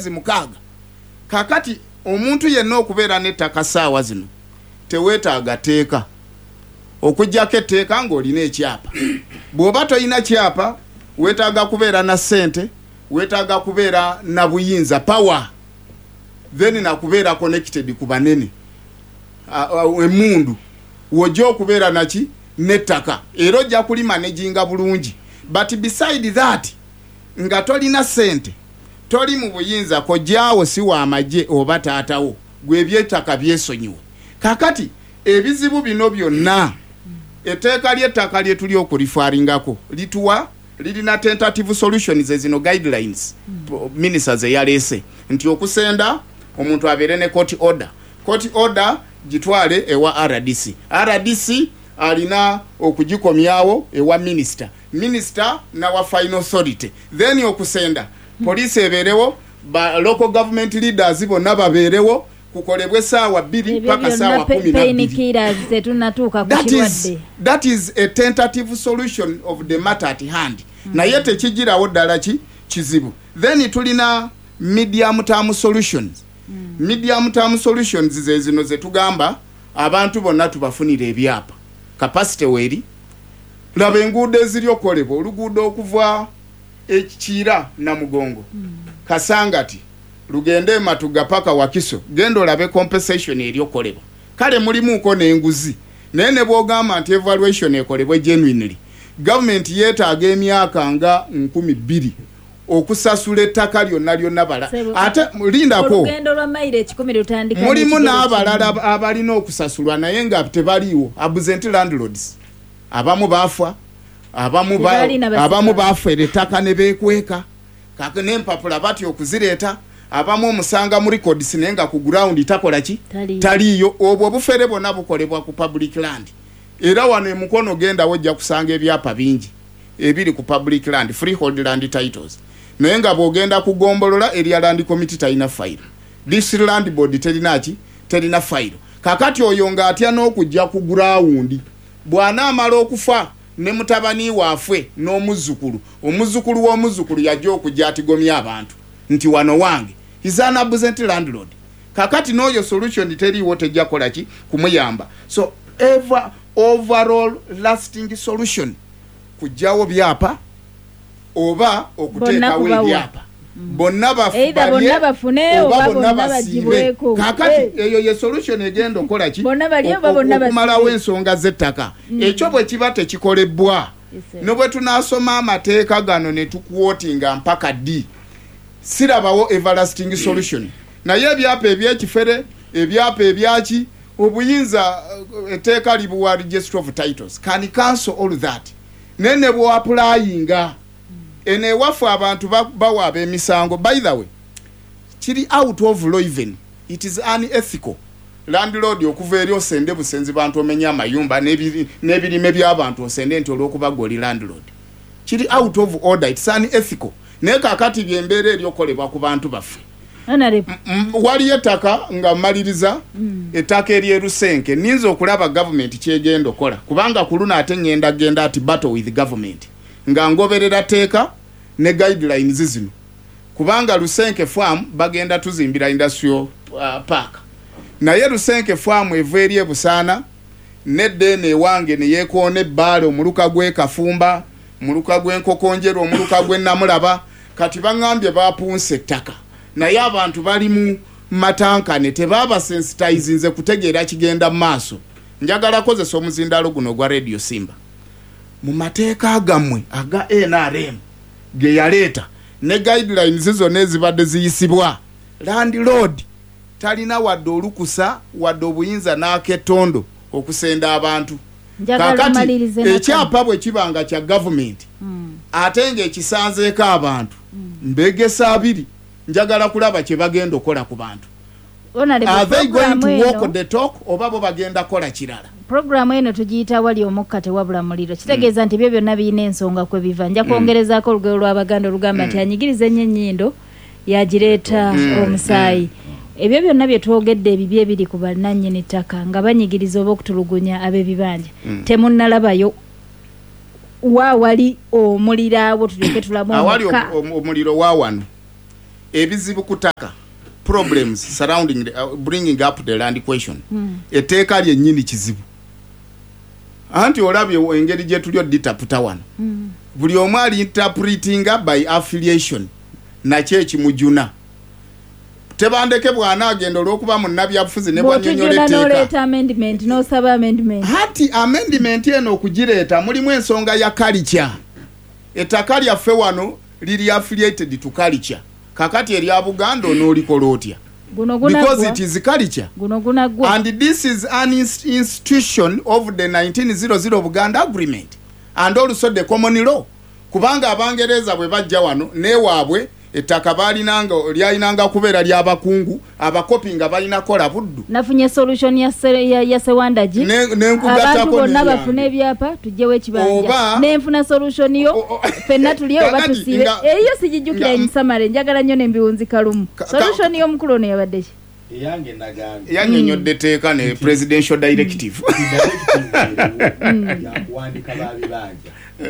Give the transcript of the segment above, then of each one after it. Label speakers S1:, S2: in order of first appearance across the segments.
S1: mukaaga kakati omuntu yenna okubeera n'ettaka saawa zino teweetaaga teeka okujjako etteeka ng'olina ekyapa bw'oba toyina kyapa weetaaga kubeera na ssente weetaaga kubeera na buyinza power then nakubeera connected ku banene emundu wojja okubeera naki n'ettaka era ojja kuli managinga bulungi but beside that nga tolina ssente toli mu buyinza kojjaawo si wa amagye oba taatawo gwe ebyettaka byesonyiwe kakati ebizibu bino byonna etteeka ly'ettaka lye tuli okulifaaringako lituwa lirina tentative solutions ezino guidelines ministers eyaleese nti okusenda omuntu abeere ne court order gitwale ewa RDC alina okugikomyawo ewa minister nawa final authority then okusenda police ebeerewo local government leaders bonna babeerewo kukolebwe saawa 2 mpaka saawa 12. That is a tentative solution of the matter at hand. Naye tekigirawo ddala kizibu. Then tulina medium term solutions. Medium term solutions zino ze tugamba abantu bonna tubafunira ebyapa. Capacity weri. Laba enguudo eziri okolebwa oluguudo okuva ekira na mugongo. Kasangati lugende matuga paka wakiso gendo olabe compensation eri okolebwa. Kale mulimu uko n'enguzi. Naye ne bw'ogamba nti evaluation ekolebwe genuinely. Government yeetaaga emyaka nga 12 okusasula ettaka lyonna bala ate lindako
S2: olugendo lwa maire 10 lutandika
S1: mulimu n'abalala abalina okusasulwa naye nga tebaliiwo absent landlords abamu baafa abamu baafera ettaka ne beekweka kake n'empapula batyo okuzireeta abamu omusanga mu records naye nga ku ground takola ki taliyo obwo bufere bonna bukolebwa ku public land era wano emukono genda wojja kusanga ebyapa bingi ebiri ku public land freehold land titles naye nga bw'ogenda kugombolola area land committee talina file district land board telina file kakati oyo nga atya n'okujja ku ground bw'anaamala okufa ne mutabani waafwe n'omuzzukulu omuzzukulu w'omuzzukulu yajja okujja atigomya abantu nti wano wange is an absent landlord kakati n'oyo solution teriiwo tejja kola ki kumuyamba so overall lasting solution kujjawo byapa oba okuteekawo ebyapa bonna
S2: bafune oba bonna bagibweko
S1: kakati eyo ye solution egenda okola ki okumalawo ensonga z'ettaka ekyo bwe kiba tekikolebwa ne bwe tunaasoma amateeka gano ne tukuwotinga mpaka D sirabawo everlasting solution naye ebyapa ebyekifere ebyapa ebyaki obuyinza etteeka libuwa register of titles can cancel all that nene bwo applyinga ene wafu abantu bawa ab'emisango by the way kiri out of law even it is unethical landlord okuva eri osende busenzi bantu omenya amayumba n'ebirime by'abantu osende nti olw'okuba goli landlord kiri out of order it's unethical naye kakati byembeera eryokolebwa ku bantu baffe waliyo ettaka nga maliriza ettaka eryerusenke ninza okulaba government kyegenda okola kubanga ku luno ate ngenda ati battle with government nga ngoberera teeka ne guidelines zino kubanga Lusenke farm bagenda tuzimbira industrial park naye Lusenke farm eva eri ebusaana neddeene ewange ne yeekoona ebbaala omuluka gw'ekafumba omuluka gw'enkokonjero omuluka gw'ennamulaba kati baŋŋambye baapunsa ettaka naye abantu bali mu matankane tebaba sensitizinze kutegeera kigenda mu maaso njagala kozesa omuzindaalo guno gwa Radio Simba mu mateeka gammwe aga NRM ge yaleeta ne guidelines zonna ezibadde ziyisibwa landlord talina wadde olukusa wadde obuyinza n'akettondo okusenda abantu kakati ekyapa bwe kibanga kya government ate ng'ekisanzeeko abantu mbegesa abiri njagala kulaba kye bagenda okola ku bantu are they going to walk the talk oba bo bagenda kola kirala
S2: programu eno tugiyita wali omukka tewabula muliro kitegeeza nti ebyo byonna birina ensonga kwe biva nja kwongerezaako olugero lw'Abaganda olugamba nti anyigiriza ennyo ennyindo yagireeta omusaayi ebyo byonna bye twogedde ebibi ebiri ku bannannyini ttaka nga banyigiriza oba okutulugunya ab'ebibanja temunnalabayo wali omuliro awo tulyoke tulamu
S1: awali omuliro wa wano ebizibu kutaka problems surrounding bringing up the land question eteeka lyennyini kizibu anti olabye engeri gye tulyo ditaputa wano buli omu ali interpreting by affiliation nakyo ekimujuna tebandeke bwana agenda olw'okuba munnabyabufuzi ne bwanyonyola etteeka hati amendment eno okugireeta mulimu ensonga ya culture ettaka lyaffe wano liri affiliated to culture kakati erya Buganda onoolikola otya because it is culture and this is an institution of the 1900 Buganda Agreement and also the common law kubanga abangereza bwe bajja wano newaabwe ettaka balinanga lyalinanga kubeera lyabakungu abakopi nga balina kola buddu
S2: nafunye solution ya Sewandaji abantu bonna bafuna ebyapa tujjewo ekibanja nenfuna solution yo fenna tuliyo batusibe eyo sijijjukira ensamare njagala nnyo nembiwunzi kalumu solution yo mukulu ono yabadde ki
S3: yange nagambe
S1: yannyonnyodde teeka ne presidential directive
S3: yakuwandika babibanja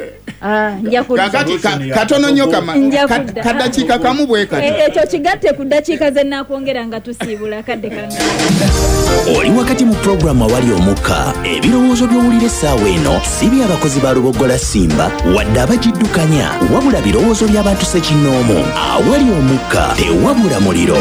S1: katono nnyo kadakiika kamu bwe kati
S2: ekyo kigatte ku ddakiika ze nnakwongera nga tusiibula kadde kange
S4: oli wakati mu programu awali omukka ebirowoozo by'owulira essaawa eno si by'abakozi ba Lubogola Simba wadde abagiddukanya wabula birowoozo by'abantu ssekinnoomu awali omukka tewabula muliro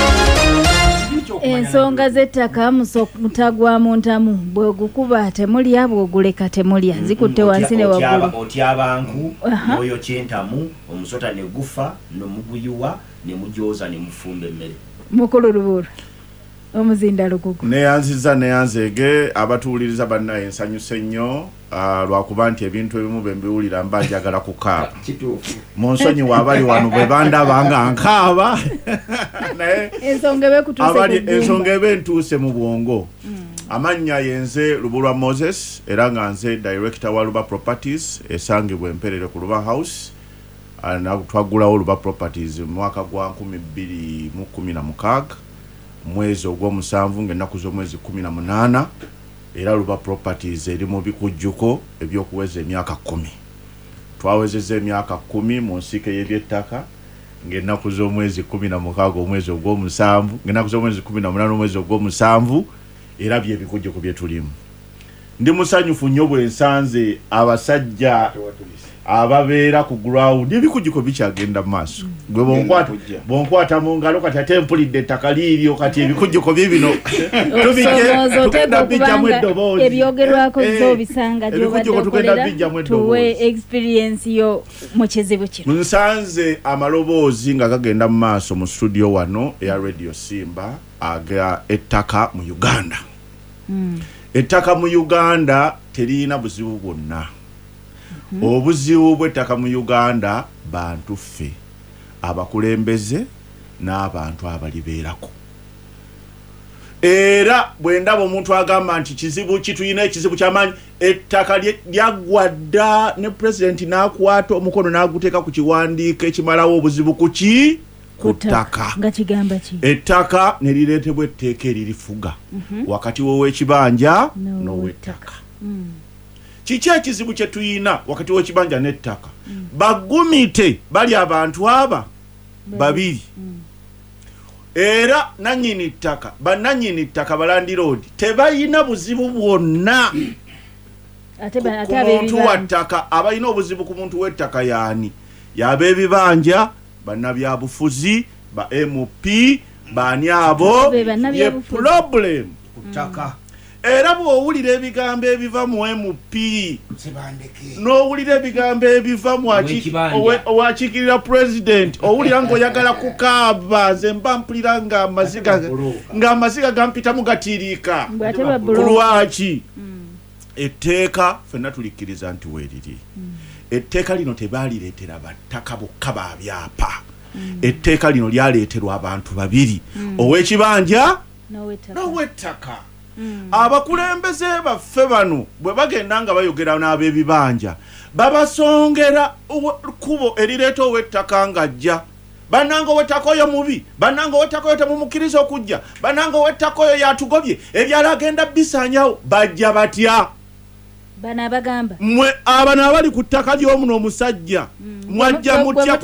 S2: ensonga z'ettaka mutagwamu ntamu bwegukuba temulya bwoguleka temulya zikutte wansi ne waggulu
S4: otyabanku oyo kyentamu omusota ne gufa nomuguyuwa ne mujooza ne mufumba emmere
S2: mukulu Luburu omuzinda lukuku
S5: neyanzege abatuuliriza bannaye nsanyuse nnyo lwakuba nti ebintu ebimu bembiwulira mba njagala kukaaba munsonyi waabali wano bwe bandaba nga nkaaba naye ensonga eba entuuse mu bwongo amannya yenze Lubulwa Moses era nga nze director wa Luba Properties esangibwa Emperere ku Luba House twaggulawo Luba Properties mu mwaka gwa 2016 mwezi ogw'omusanvu ng'ennaku z'omwezi 18 era Luba Properties eri mu bikujjuko ebyokuweza emyaka 10 twawezezza emyaka 10 mu nsiike y'ebyettaka ng'ennaku z'omwezi 16 omwezi ogw'omusanvu ng'ennaku z'omwezi 18 omwezi ogw'omusanvu era bye bikujjuko bye tulimu ndi musanyufu nnyo bwe nsanze abasajja ababeera ku ground ebikujjuko bikyagenda maaso gwe bonkwata mu ngalo kati ate mpulidde ettaka liiryo kati ebikujjuko bibino tugenda bijjamu eddoboozi
S2: ebyogerwako zo bisanga gy'obadde tuwe experience yo mu kizibu kino
S5: nsanze amaloboozi nga gagenda mu maaso mu studio wano eya Radio Simba aga ettaka mu Uganda ettaka mu Uganda terina buzibu bwonna obuzibu bw'ettaka mu Uganda bantu ffe abakulembeze n'abantu abalibeerako era bwe ndaba omuntu agamba nti kizibu kituyina ekizibu ky'amaanyi ettaka lyaggwa dda ne pulezidenti n'akwata omukono n'aguteeka ku kiwandiiko ekimalawo obuzibu ku ttaka
S2: nga kigamba ki
S5: ettaka ne lireetebwa etteeka eririfuga wakati w'ow'ekibanja n'ow'ettaka kiki ekizibu kye tuyina wakati w'ekibanja n'ettaka bagumite bali abantu aba babiri era nanyini ttaka bannanyini ttaka balandi road tebayina buzibu bwonna ku muntu wa ttaka abalina obuzibu ku muntu w'ettaka yaani y'ab'ebibanja bannabyabufuzi ba MP baani abo ye problem ku ttaka era bw'owulira ebigambo ebiva mu MP n'owulira ebigambo ebiva mu owakiikirira president owulira ng'oyagala kukaaba nze mba mpulira ng'amaziga gampitamu gatiiriika ku lwaki etteeka ffenna tulikkiriza nti weeriri etteeka lino tebaalireetera battaka bokka ba byapa etteeka lino lyaleeterwa abantu babiri ow'ekibanja n'ow'ettaka abakulembeze baffe bano bwe bagenda nga bayogera n'ab'ebibanja babasongera kubo erireeta ow'ettaka ng'ajja bannanga ow'ettaka oyo mubi bannanga ow'ettaka oyo temumukkiriza okujja bannanga ow'ettaka oyo yatugobye ebyala agenda bisaanyawo bajja batya
S2: bana bagamba
S5: mwe abana abali ku ttaka ly'omuno omusajja mwajja mutya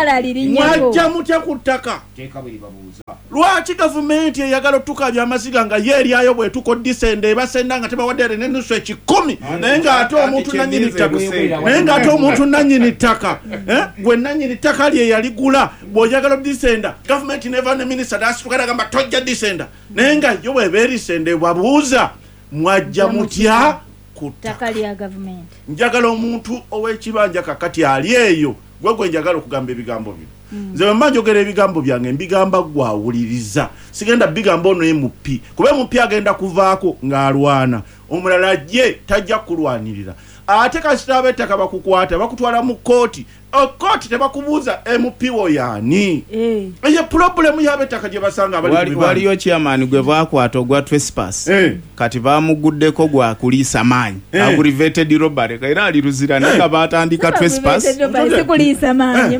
S5: ku ttaka lwaki gavumenti eyagala otukabya amasiga nga ye eryayo bwetuko disende ebasenda nga tebawadde n'ennusu 10 naye ng'ate omuntu nannyini ttaka gwe nannyini ttaka lye yaligula bw'oyagala disenda gavumenti neva ne minisita n'asituka n'agamba tojja disenda naye nga yo bw'eba erisende bwabuuza mwajja mutya ku ttaka
S2: lya gavumenti.
S5: Njagala omuntu ow'ekibanja kakati ali eyo gwe njagala okugamba ebigambo bino. Nze bwe mbanjogera ebigambo byange mbigamba gwawuliriza sigenda bigamba ono MP kuba MP agenda kuvaako ng'alwana omulala ye tajja kulwanirira ate kasita abettaka bakukwata bakutwala mu kooti kooti tebakubuuza MP wo yaani eyo problemu y'abettaka gye basanga
S1: waliyo chairman gwe baakwata ogwa trespass kati baamuguddeko gwa kuliisa maanyi aggravated robbery era aliruzira naye baatandika trespass
S2: kuliisa maanyi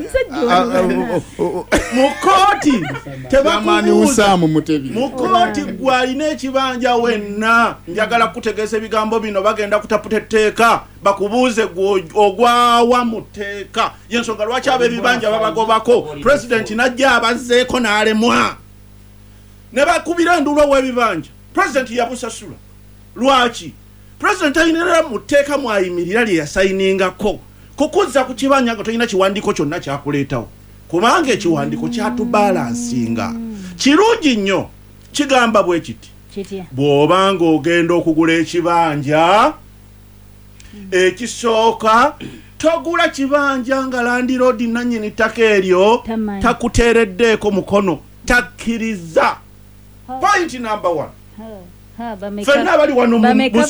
S5: mu kooti
S1: tebakubuuza
S5: mu kooti gwalina ekibanja wenna njagala kutegeeza ebigambo bino bagenda kutaputa etteeka bakubuuze ogwawa mu tteeka yensonga lwaki ab'ebibanja babagobako president najja abazzeeko n'alemwa ne bakubira enduula w'ebibanja president yabusasula lwaki president ayinira mu tteeka mwayimirira lye yasayiningako kukuzza ku kibanja nga tolina kiwandiiko kyonna kyakuleetawo kubanga ekiwandiiko kyatubalansinga kirungi nnyo kigamba bwe kiti bw'obanga ogenda okugula ekibanja ekisooka togula kibanja nga Land nannyini ttaka eryo takuteereddeeko mukono takkiriza. Point number 1 fenna abali wano mu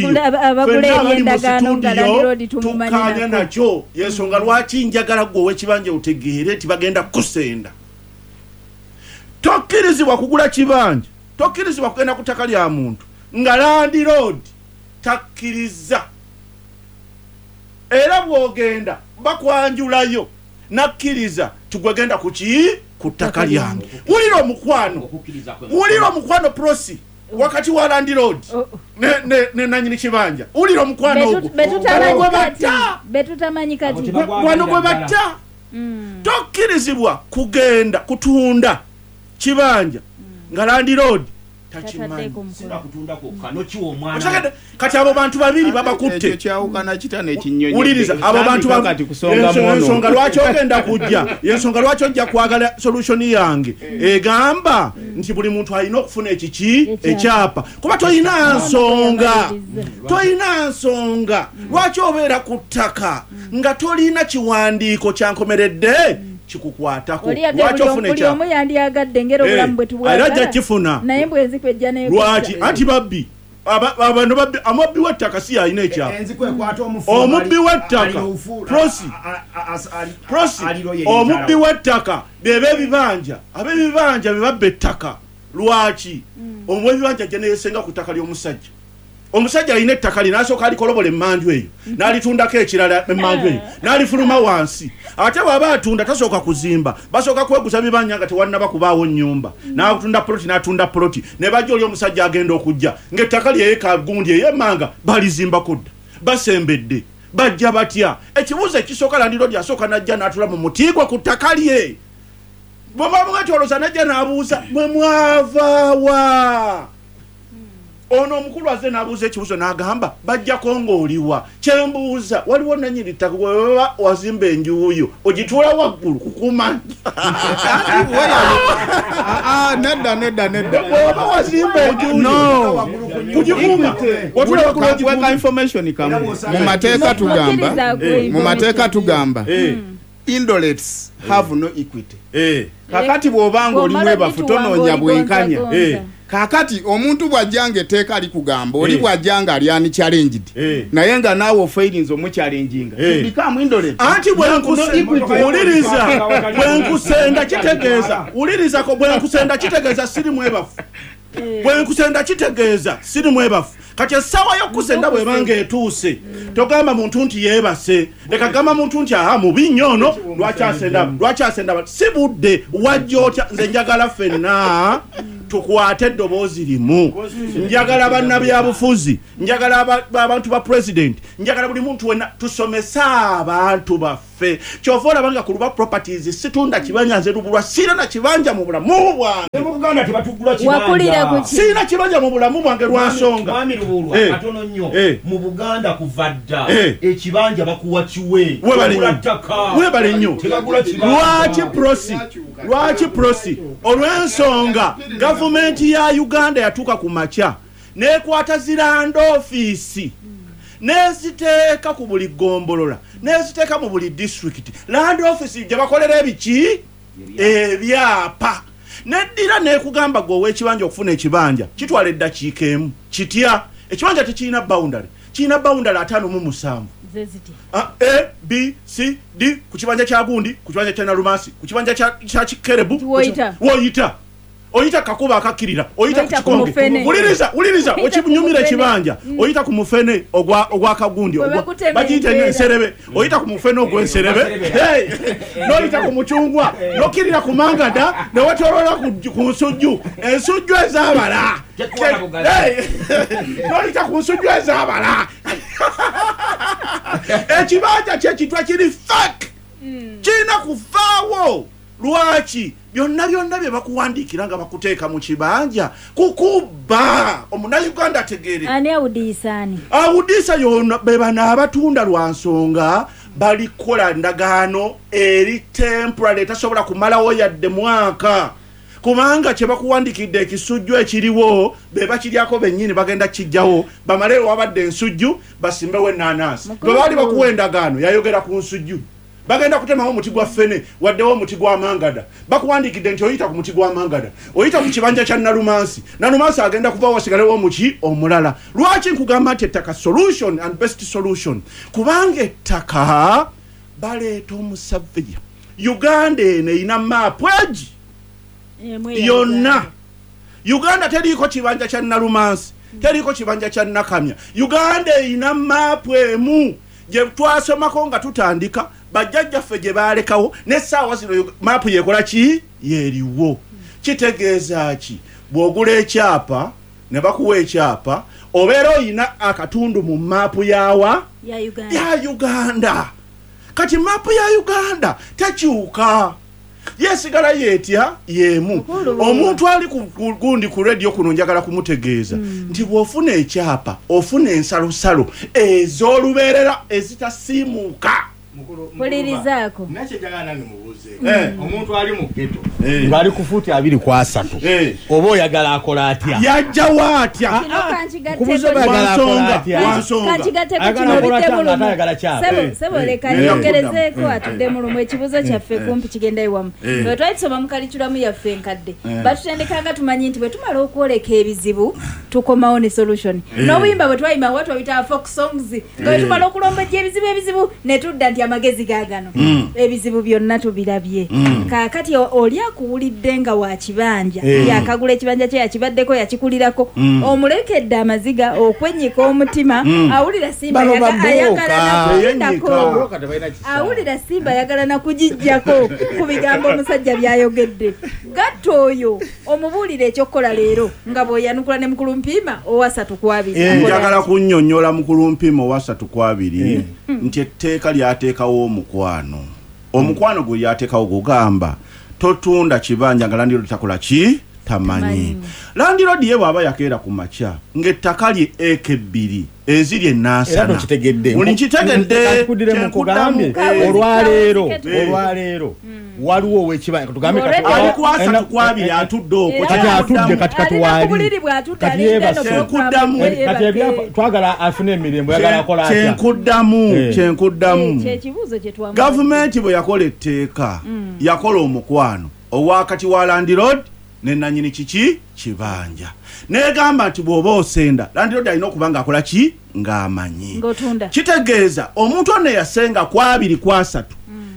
S5: studio tukanya nakyo yensonga lwaki njagala gwe ow'ekibanja otegeere nti bagenda kusenda. Tokkirizibwa kugula kibanja tokkirizibwa kugenda ku ttaka lya muntu nga Land takkiriza era bw'ogenda bakwanjulayo nakkiriza tugwegenda ku ttaka lyange. Wulira omukwano prosi wakati wa Land ne nannyini kibanja wulira omukwano ogwo
S2: betutamanyi kati
S5: gwano gwe batta tokkirizibwa kugenda kutunda kibanja nga Land kati abo bantu babiri babakutte wuliriza abo bantu yensonga lwaki ogenda kujja yensonga lwaki ojja kwagala solution yange egamba nti buli muntu alina okufuna ekiki ekyapa kuba toyina nsonga lwaki obeera ku ttaka nga tolina kiwandiiko kyankomeredde kikukwatako lwaki ofuna ekyapa
S2: yandiyagadde ngera obulamu bwe tubwagala
S5: era kifuna
S2: naye mbwezi kwejja naye
S5: lwaki anti babbi abantu babbi amabbi w'ettaka si alina ekyapa omubbi w'ettaka prosi omubbi w'ettaka beba ebibanja ab'ebibanja be babba ettaka lwaki omw'ebibanja gye neyesenga ku ttaka ly'omusajja omusajja alina ettaka lye n'asooka alikolobola emmanju eyo n'alitundako ekirala emmanju eyo n'alifuluma wansi ate bw'aba atunda tasooka kuzimba basooka kweguza bibanja nga tewannaba kubaawo nnyumba n'atunda poloti n'atunda poloti ne bajja oli omusajja agenda okujja ng'ettaka lye yeeka gundi ey'emmanga balizimbako dda basembedde bajja batya ekibuuzo ekisooka Land asooka n'ajja n'atula mu muti gwe ku ttaka lye bw'omwetoloza n'ajja n'abuuza mwe mwavaawa ono omukulu azze n'abuuza ekibuuzo n'agamba bajjako ng'oliwa kyembuuza waliwo nannyini ttaka bwebaba wazimba enjuuyo ogituula waggulu kukumanya
S1: nedda
S5: bwebaba wazimba enjuuyo kugikuma
S1: weka information kamu mu mateeka tugamba indolets have no equity kakati bw'obanga oli mwebafu tonoonya bwenkanya kakati omuntu bw'ajjanga etteeka ali kugamba oli bw'ajjanga ali ani challenged naye nga naawe ofairinza omuchallenginga become indolent
S5: anti bwenkusenda kitegeeza ulirizako bwenkusenda kitegeeza siri mwebafu bwenkusenda kitegeeza siri mwebafu kati essaawa y'okusenda bw'ebanga etuuse togamba muntu nti yeebase leka gamba muntu nti mubi nnyo ono lwaki asenda si budde wajja otya nze njagala ffenna tukwate eddoboozi limu njagala bannabyabufuzi njagala abantu ba president njagala buli muntu wena tusomesa abantu baffe kyova olabanga ku luba properties situndda kibanja nze lubulwa sina na kibanja mu bulamu bwange
S3: mu Buganda tebatugula kibanja
S5: sina kibanja mu bulamu bwange lwansonga
S3: mwami lubulwa atono nnyo mu Buganda kuvadda ekibanja bakuwa kiwe webale nnyo lwaki prosi olw'ensonga gavumenti ya Uganda yatuuka ku makya nekwata ziranda office neziteeka ku buli gombolola neziteeka mu buli district land office gye bakolera ebiki ebyapa neddira nekugamba gwe ow'ekibanja okufuna ekibanja kitwala eddakiika emu kitya ekibanja tekirina boundary kirina boundary 57 A, B, C, D ku kibanja kya gundi ku kibanja kya Nalumasi ku kibanja kya Kikerebu oyita kakuba akakirira oyita ku kikonge uliriza okibunyumira kibanja oyita ku mufene ogwa kagundi bagite n'enserebe oyita ku mufene ogw'enserebe noyita ku mucungwa nokirira ku mangada ne watolola ku nsujju ensujju ezabala noyita ku nsujju ezabala ekibanja kyekitwa kiri fake kirina kuvaawo lwaki byonna bye bakuwandiikira nga bakuteeka mu kibanja kukuba omunnayuganda ategeere
S2: ani awudiisaani
S5: awudiisa yonna be bano abatunda lwa nsonga balikola ndagaano eri temporary etasobola kumalawo yadde mwaka kubanga kye bakuwandikidde ekisujju ekiriwo be bakiryako bennyini bagenda kijjawo bamaleero wabadde ensujju basimbewo ennaanansi bwe baali bakuwa endagaano yayogera ku nsujju bagenda kutemawo omuti gwa ffene waddewo omuti gwa mangada bakuwandikidde nti oyita ku muti gwa mangada oyita ku kibanja kya Nalumansi agenda kuva wasigalewo omuki omulala lwaki nkugamba nti ettaka solution and best solution kubanga ettaka baleeta omusaveya Uganda eno erina maapu egi yonna Uganda teriiko kibanja kya Nalumansi teriiko kibanja kya Nakamya Uganda erina maapu emu gye twasomako nga tutandika bajjajjaffe gye baalekawo n'essaawa zino maapu yekola ki yeeriwo kitegeeza ki bw'ogula ekyapa ne bakuwa ekyapa obeera oyina akatundu mu maapu ya Uganda kati maapu ya Uganda tekyuka yesigala yetya yemu omuntu ali ku gundi ku radio kuno njagala kumutegeeza nti bw'ofuna ekyapa ofuna ensalosalo ez'olubeerera ezitasiimuuka
S2: Polirizaako
S3: nache jagana nimubuze omuntu ali mu ghetto bali kufuti 2-3 obo yagala akola atya
S5: yajja watya
S3: kubuze bagala akola atya
S2: sebo leka nyogerezeko atudde mu lumu ekibuzo kyaffe kumpi kigenda iwamu bwe twayisoma mu kalikulamu yaffe nkadde batutendekanga tumanyi nti bwe tumala okwoleka ebizibu tukomawo ne solution n'obuyimba bwe twayimba watu babita folk songs bwe tumala okulombejja ebizibu ne tudda nti amagezi gaagano ebizibu byonna tubirabye kaakati oli akuwulidde nga wa kibanja yakagula ekibanja kye yakibaddeko yakikulirako omulekedde amaziga okwennyika omutima awulira simba ayagala nakugijjako ku bigambo omusajja byayogedde gatta oyo omubuulira ekyokukola leero nga bw'oyanukula ne Mukulumpiima owa 3-2
S5: njagala kunnyonnyola Mukulumpiima owa 3-2 nti etteeka lyateekawo omukwano gwe lyateekawo gugamba totunda kibanja nga landiro litakola ki tamanyi landiro diye bwaba yakeera ku makya ng'ettaka lye eka 2 eziri ennaasana mulikitegedde
S3: olwaleero waliwo ow'ekibanja tugambe
S5: ali ku 3-2 atudde okwo
S3: atudde katikati wali twagala afune emirembo yagala akola atya
S5: kyenkuddamu gavumenti bwe yakola etteeka yakola omukwano owakati wa Land Road ne nanyini kiki kibanja negamba nti bw'oba osenda Land Road alina okuba nga akola ki ng'amanyi kitegeeza omuntu ono yasenga 2-3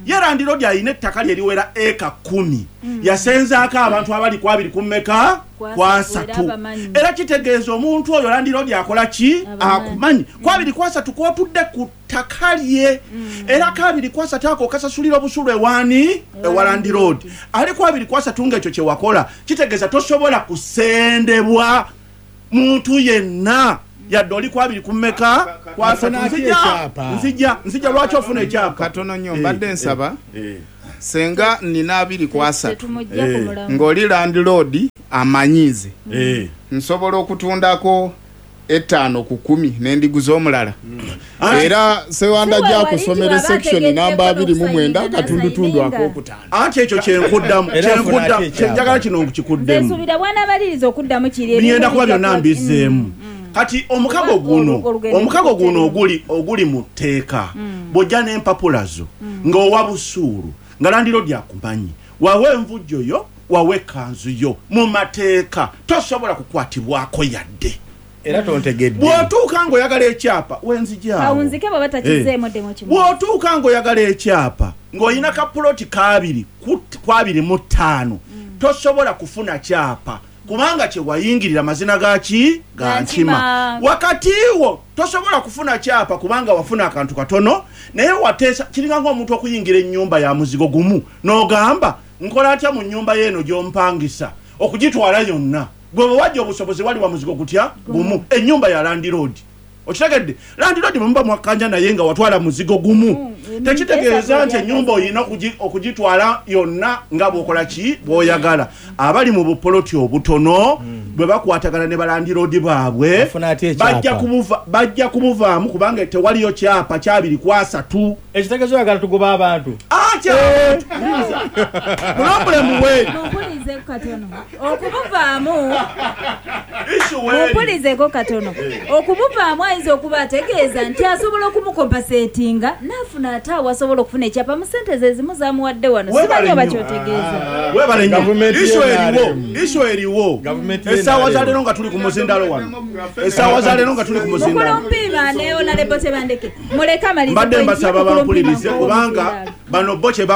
S3: ye landirodi ayina ettaka lye liwera eka 10 yasenzaako abantu abali ku 2 kummeka kwasa 3 era kitegeeza omuntu oyo landirodi akola ki akumanyi ku 2 kwasa tukotudde ku ttaka lye era ku 2 kwasa tako kasasulira obusulu ewani ewalandirodi ali ku 2 kwasa tunga ekyo kye wakola kitegeeza tosobola kusendebwa muntu yenna yadde oli ku 2 kummeka kwasa nzija lwaki ofuna ekyapa
S1: katono nnyo mbadde nsaba senga nina 2 kwasa ng'oli landlord amanyize nsobola okutundako 5 ku 10 n'endiguza omulala era sewanda gya kusomera section namba 29 katundutundu akokutano
S3: anti ekyo kyenkuddamu kyenjagala kino okukikuddemu
S2: nsuubira bwana baliriza okuddamu kiri
S3: byenda kuba byonna mbizzeemu kati omukago guno oguli mu tteeka bw'ojja n'empapulazo ng'owa busuulu nga landirodi akumanyi wawe envujjo yo wawe ekkanzu yo mu mateeka tosobola kukwatibwako yadde
S6: era tontegedde
S3: bw'otuuka ng'oyagala ekyapa wenzijaawo
S2: kawunzike bwe batakizeemu ddemu kimu
S3: bw'otuuka ng'oyagala ekyapa ng'olina kapuloti ka 2 ku 25 tosobola kufuna kyapa kubanga kye wayingirira mazina gaki gankima wakati wo tosobola kufuna kyapa kubanga wafuna akantu katono naye wateesa kiringa ng'omuntu okuyingira ennyumba ya muzigo gumu n'ogamba nkola atya mu nnyumba y'eno gy'ompangisa okugitwala yonna gwe wajja obusobozi wali wa muzigo gutya gumu ennyumba ya landirodi okitegedde landirodi mumba mwakanja naye nga watwala muzigo gumu tekitegeeza nti ennyumba oyina okugitwala yonna nga bw'okola ki bw'oyagala abali mu bupoloti obutono bwe bakwatagana ne balandirodi baabwe bajja kubuvaamu kubanga tewaliyo kyapa kya 2 kwasa 3
S6: ekitegeeza oyagala tugoba abantu
S3: mulambulemu we
S2: mumpulize katono okubuvaamu mumpulizeko katono okubuvaamu ayinza okuba ategeeza nti asobola okumukompasetinga nafuna ate awasobola okufuna ekyapa mu sente ze zimu zamuwadde wano sibanyo bakyotegeeza
S3: iso eriwo essaawa zaleero nga tuli ku muzindalo wano
S2: mukulu mpiima ne onalebo tebandeke muleke amalize
S3: mbadde mbasaba bampulirize kubanga bano bo kye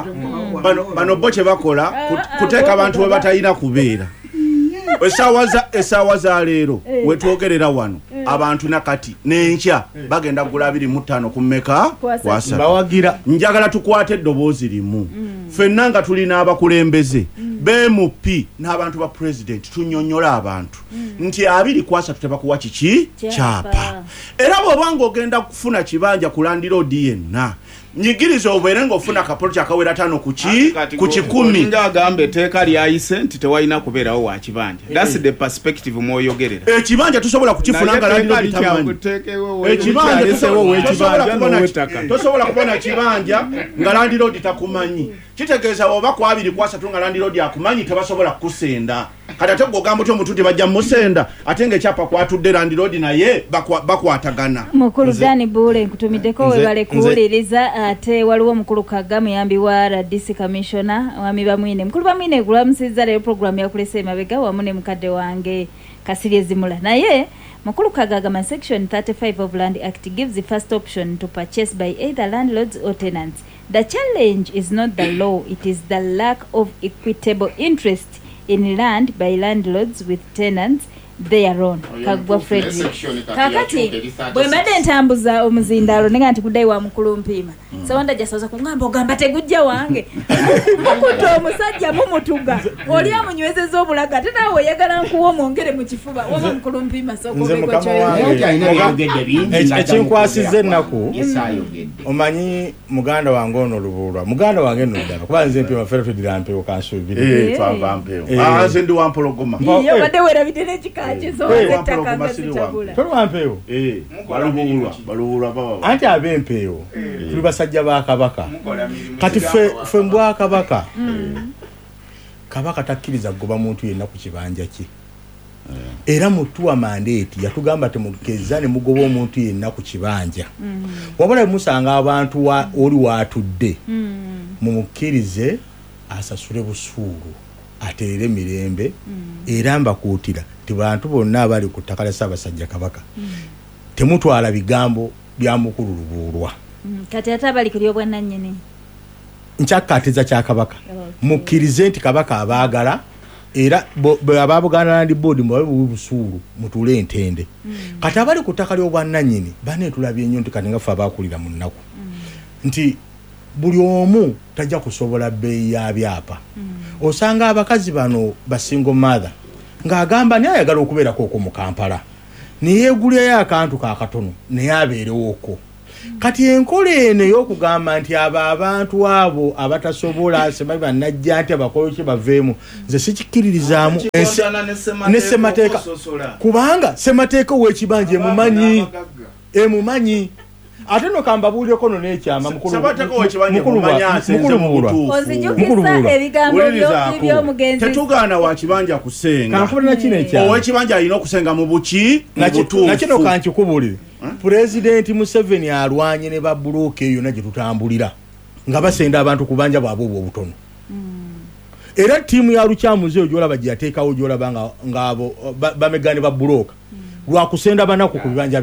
S3: bakola kuteeka abantu we batalina kubeera essaawa za leero wetwogerera wano abantu nakati n'enkya bagenda kugula 25 kummeka kwasa
S6: bawagira
S3: njagala tukwate eddoboozi limu ffenna nga tulina abakulembeze BMP n'abantu ba president tunyonyola abantu nti 2 kwasa tutebakuwa kiki kyapa era bw'obanga ogenda kufuna kibanja ku landirodi yenna nyigiriza obeere ng'ofuna kapoloti akawera 5 ku 10
S1: nga agambe etteeka lyayise nti tewalina kubeerawo wa kibanja that's the perspective mwoyogerera
S3: ekibanja tosobola kukifuna nga landirodi tamanyi tosobola kubona kibanja nga landirodi takumanyi kitegeeza bw'oba ku 2 kwasa 3 nga landirodi akumanyi tebasobola kukusenda kati ate gw'ogamba otyo omuntu tebajja musenda ate ng'ekyapa kwatudde landirodi naye bakwatagana
S2: mukulu Dani Bule nkutumiddeko webale kuwuliriza ate waliwo mukulu Kagga muyambi wa RDC Commissioner wami bamwine mukulu bamwine gulamusizza leero program yakulesa emabega wamu ne mukadde wange Kasirye Zimula naye mukulu Kagga section 35 of Land Act gives the first option to purchase by either landlords or tenants. The challenge is not the law, it is the lack of equitable interest in land by landlords with tenants thereon. Kagwa Frederick kakati bwe mbadde ntambuza omuzindalo nenga nti kuddayi wa mukulu Mpiima sewanda jasoza kungamba ogamba tegujja wange mukuto omusajja mumutuga oli amunywezeza obulaga ate naawe oyagala nkuwa omwongere mu kifuba wama mukulu Mpiima
S6: ekinkwasiza ennaku omanyi muganda wange ono Lubulwa muganda wange nno ddala kuba nze Mpiima fere tudira mpewo kansuubiri
S3: twava mpewo nze ndi wampologoma
S2: iyo badde werabidde n'ekika
S6: anti ab'empeewo tuli basajja ba Kabaka kati ffe mbwa Kabaka Kabaka takkiriza kugoba muntu yenna ku kibanja kye era mutuwa mandate yatugamba temugeza ne mugoba omuntu yenna ku kibanja wabula musanga abantu oli watudde mumukkirize asasule busuulu ateere mirembe era mbakuutira bantu bonna abali ku ttaka lya Ssaabasajja Kabaka temutwala bigambo bya mukulu Lubulwa
S2: kati ate abali kuli obwannannyini
S6: nkyakatiza kya kabaka mukkirize nti kabaka abaagala era ababuganda Land Board mbawe busuulu mutule entende kati abali ku ttaka ly'obwannannyini bane tulabye nnyo nti kati nga ffe abaakulira mu nnaku nti buli omu tajja kusobola bbeeyi ya byapa osanga abakazi bano basingo mother ng'agamba naye ayagala okubeerako okwo mu Kampala neyeegulirayo akantu kakatono naye abeerewooko kati enkola eno ey'okugamba nti abantu abo abatasobola sebabi bannajja nti abakoyo kye baveemu nze sikikkiririzaamu ne ssemateeka kubanga ssemateeka ow'ekibanja emumanyi ate no kamba buuleko no n'ekyama mukulu
S3: tetugaana wa kibanja kusenga ow'ekibanja alina okusenga mu buki
S6: nakino kankikubulire Pulezidenti Museveni alwanye ne babulooka eyo na gye tutambulira nga basenda abantu kubanja bwabwe obutono era ttiimu ya lukyamuze ojolaba gye yateekawo ojolaba ng'abo bamegane babulooka lwakusenda banaku ku bibanja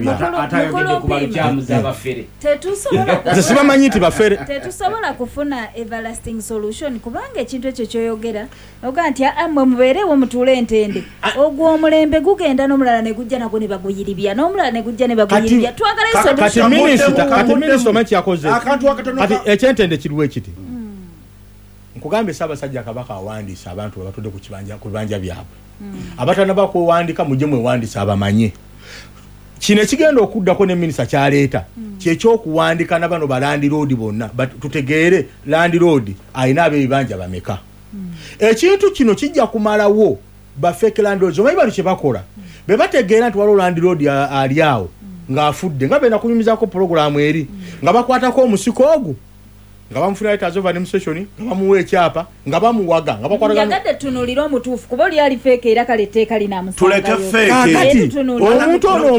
S6: byabasibamanyi nti bafere
S2: tetusobola kufuna everlasting solution kubanga ekintu ekyo kyoyogera oga nti amwe mubeerewo mutuule entende ogwo omulembe gugenda n'omulala ne gujja nagwo ne baguyiribya n'omulala ne gujja ne baguyiribya twagala
S6: kati minisita omanyi kyakoze kati ekyentende kiriwo ekiti nkugambe Ssaabasajja Kabaka awandiisa abantu abatudde ku bibanja byabwe abatana bakwewandika mujje mwewandisa abamanye kino ekigenda okuddako ne minisita kyaleeta kyekyokuwandika na bano ba Land Road bonna tutegeere Land Road ayina ab'ebibanja bameka ekintu kino kijja kumalawo bafeke Land Road omanyi bali kye bakola be bategeera nti waliwo Land Road ali awo ng'afudde nga bena kunyumizaako pulogulaamu eri nga bakwatako omusiko ogwo nga bamufuna letters of administration nga bamuwa ekyapa nga bamuwaga nga
S2: bakwatagadde tunulira omutuufu kuba oli ali feke era kale etteeka linamusanga
S3: tuleke feke
S6: omuntu ono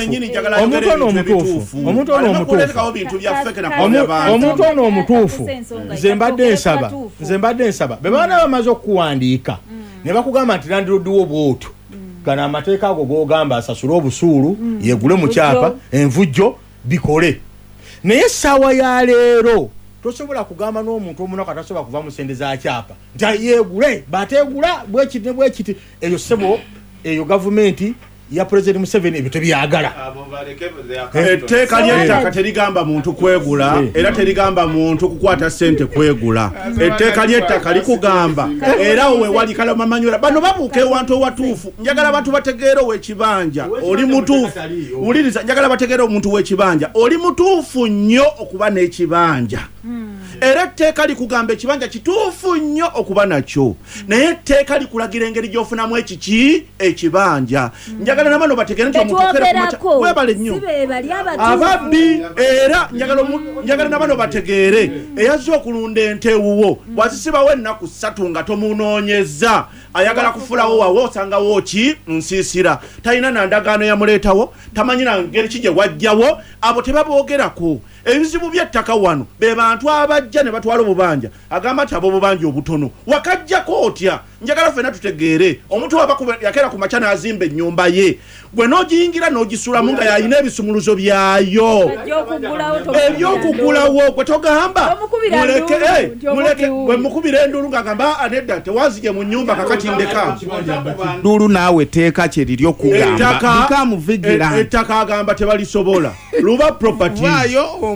S6: omutuufu nze mbadde nsaba be baana bamaze okuwandiika ne bakugamba nti Land Road wo bw'otyo gana amateeka ago g'ogamba asasule obusuulu yeegule mu kyapa envujjo bikole naye essaawa ya leero tosobola kugamba n'omuntu omunaka tasobola kuva mu sente za kyapa nti yeegule bateegula bwekiti eyo ssebo eyo gavumenti ya President Museveni ebyo tebyagala
S3: etteeka ly'ettaka terigamba muntu kwegula era terigamba muntu kukwata ssente kwegula etteeka ly'ettaka likugamba era we wali kalama manyola bano babuuka ewantu owatuufu njagala abantu bategeere ow'ekibanja oli mutuufu wuliriza njagala bategeere omuntu w'ekibanja oli mutuufu nnyo okuba n'ekibanja era etteeka likugamba ekibanja kituufu nnyo okuba nakyo naye etteeka likulagira engeri gy'ofunamu ekibanja njagala nabano bategeere nti omuntu webale nnyo ababbi era njagala nabano bategeere eyazze okulunda ente ewuwo bwazisibawo ennaku 3 nga tomunoonyeza ayagala kufulawo wawe osangawo ki nsiisira talina na ndagaano yamuleetawo tamanyi na ngeri ki gye wajjawo abo tebaboogerako ebizibu by'ettaka wano be bantu abajja ne batwala obubanja agamba nti abo obubanja obutono wakajjako otya njagala ffenna tutegeere omuntu yakeera ku makya n'azimba ennyumba ye gwe n'ogiyingira n'ogisulamu nga yalina ebisumuluzo byayo ebyokugulawo gwe togamba muleke gwe mukubira enduulu ng'agamba anedda tewanzije mu nnyumba kakati ndeka
S1: nduulu naawe etteeka kye liri okugamba
S3: ettaka agamba tebalisobola luba properties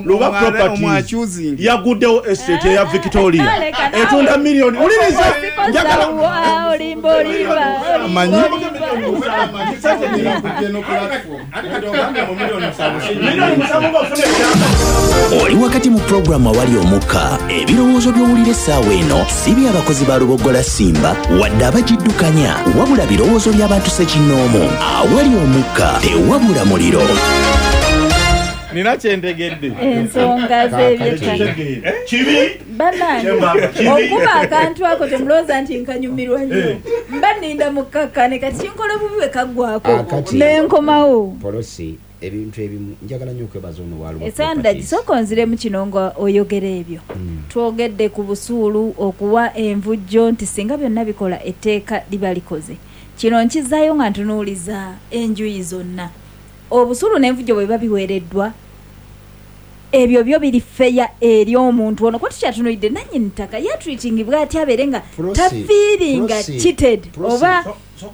S3: yaguddewo estate eya Victoria etunda miliyoni uliriza njagala
S1: manyi
S4: oli wakati mu programu awali omukka ebirowoozo by'owulira essaawa eno si by'abakozi ba Lubogola Simba wadde abagiddukanya wabula birowoozo by'abantu Ssekinnoomu awali omukka tewabula muliro
S6: nina kyentegedde
S2: ensonga z'ebyettaka bannange okuba akantu ako temulowooza nti nkanyumirwa nnyo mba nninda mukkakane kati kinkole bubi we kaggwako n'enkomawo
S7: polosi ebintu ebimu njagala nnyo okwebaza ono waliwo
S2: esanda gisooka onziremu kino nga oyogera ebyo twogedde ku busuulu okuwa envujjo nti singa byonna bikola etteeka liba likoze kino nkizaayo nga ntunuuliza enjuyi zonna obusuulu n'envujjo bwe biba biweereddwa ebyo byo biri feya eri omuntu ono kwati kyatunoidde nannyini ttaka yatreatingibwa ati abeerenga tafiiringa cheated oba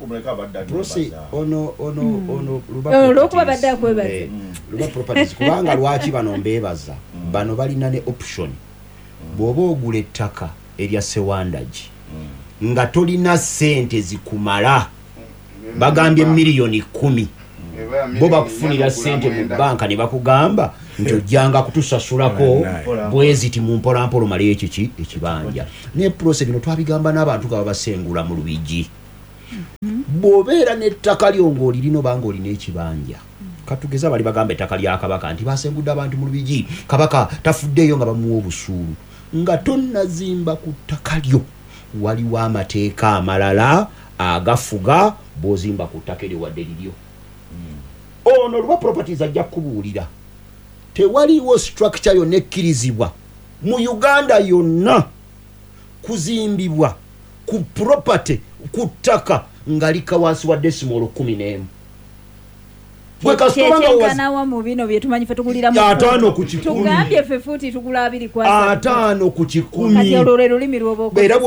S2: olwokuba badde akwebaza
S7: luba properties kubanga lwaki bano mbeebaza bano balina ne option bw'oba ogula ettaka erya Sewandagi nga tolina ssente zikumala bagambye miliyoni 10 bo bakufunira ssente mu banka ne bakugamba nti ojjanga kutusasulako bweziti mu mpolampola omale ekibanja ne process bino twabigamba n'abantu nga babasengula mu Lubigi bw'obeera n'ettaka lyo ng'olirina oba ng'olina ekibanja katugeza bali bagamba ettaka lya Kabaka nti basengudde abantu mu Lubigi Kabaka tafuddeeyo nga bamuwa obusuulu nga tonnazimba ku ttaka lyo waliwo amateeka amalala agafuga bw'ozimba ku ttaka eryo wadde liryo ono luba properties ajja kubuulira tewaliwo structure yonna ekkirizibwa mu Uganda yonna kuzimbibwa ku property ku ttaka nga lika wansi wa decimal 11
S2: kyekyenkanawa mu bino bye tumanyi fe tugulira mu
S7: 5 ku 10
S2: tugambye fe futi tugula 2 kwa
S7: 5 ku 10
S2: kati olwo lulimi lw'oba
S7: era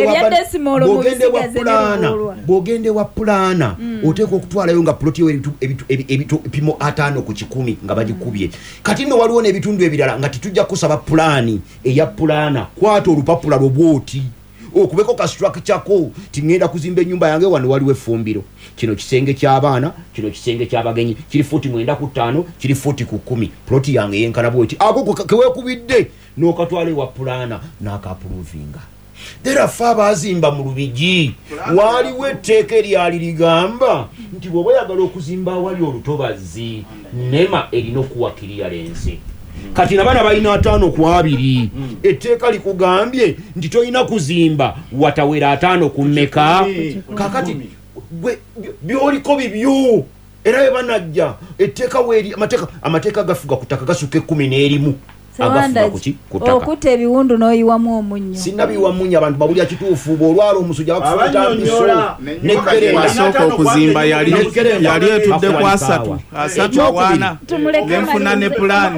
S7: bw'ogende wa pulana oteeka okutwalayo nga ploti ebipimo 5 ku 10 nga bagikubye kati nno waliwo n'ebitundu ebirala nga titujja kusaba pulani eya pulana kwata olupapula lwobwoti okubeko ka structure ko tingenda kuzimba ennyumba yange wano waliwo effumbiro kino kisenge ky'abaana kino kisenge ky'abagenyi kiri 40 kiri 40 ku 10 ploti yange yenkana bwoti ako kewekubidde n'okatwala ewa pulana n'akapuruvinga era fe abazimba mu Lubigi waliwo etteeka eryali ligamba nti bw'oba oyagala okuzimba awali olutobazi NEMA erina okuwa clearance kati nabana balina 5 ku 2 etteeka likugambye nti toyina kuzimba watawera 5 ku mmeka kakati byoliko bibyo era bwe banajja etteeka weeri amateeka gafuga ku ttaka gasuka 11
S2: Sewandagi okuta ebiwundu n'oyiwamu omunnyo
S7: sinnabiyiwamu munnyo abantu babulya kituufu bw'olwala omusujja bakufuta mpiso
S1: wasooka okuzimba yali etudde ku 3 awaana nenfuna ne pulaani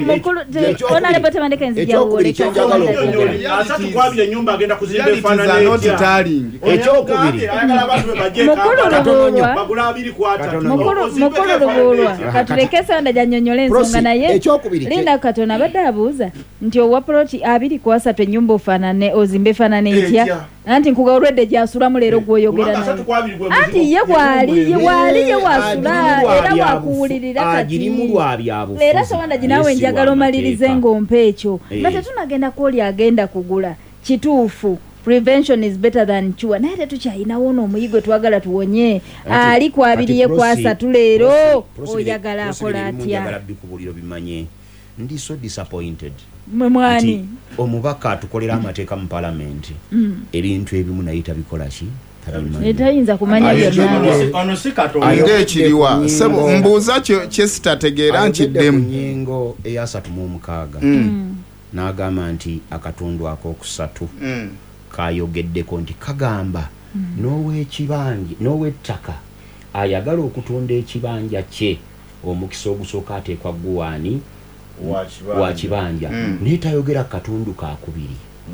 S2: mukulu lubuulwa katuleke Sewandagi annyonnyola ensonga naye linda Katonda abadde abuuza nti owa ploti 2 ku 3 ennyumba ofaanane ozimbe efaanane etya anti nkugaolwedde gyasulamu leero gwoyogera naye anti ye waali ye wasula era wakuwulirira kati era Sewandagi naawe njagala omalirize ng'ompa ekyo nga tetunagenda kwoli agenda kugula kituufu prevention is better than cure naye tetukyayinawo n'omuyigo twagala tuwonye ali ku 2 ku 3 leero oyagala akola atya
S7: ndi so disappointed
S2: mwani
S7: omubaka atukolera amateeka mu parliament ebintu ebimu naye tabikola ki
S2: etayinza kumanya
S1: ate ekiriwa sebo mbuuza kyesitategeera nkiddemu
S7: nnyingo eya 36 n'agamba nti akatundu ak'okusatu kayogeddeko nti kagamba n'ow'ettaka ayagala okutunda ekibanja kye omukisa ogusooka ateekwa guwaani wa kibanja netayogera katundu kakubiri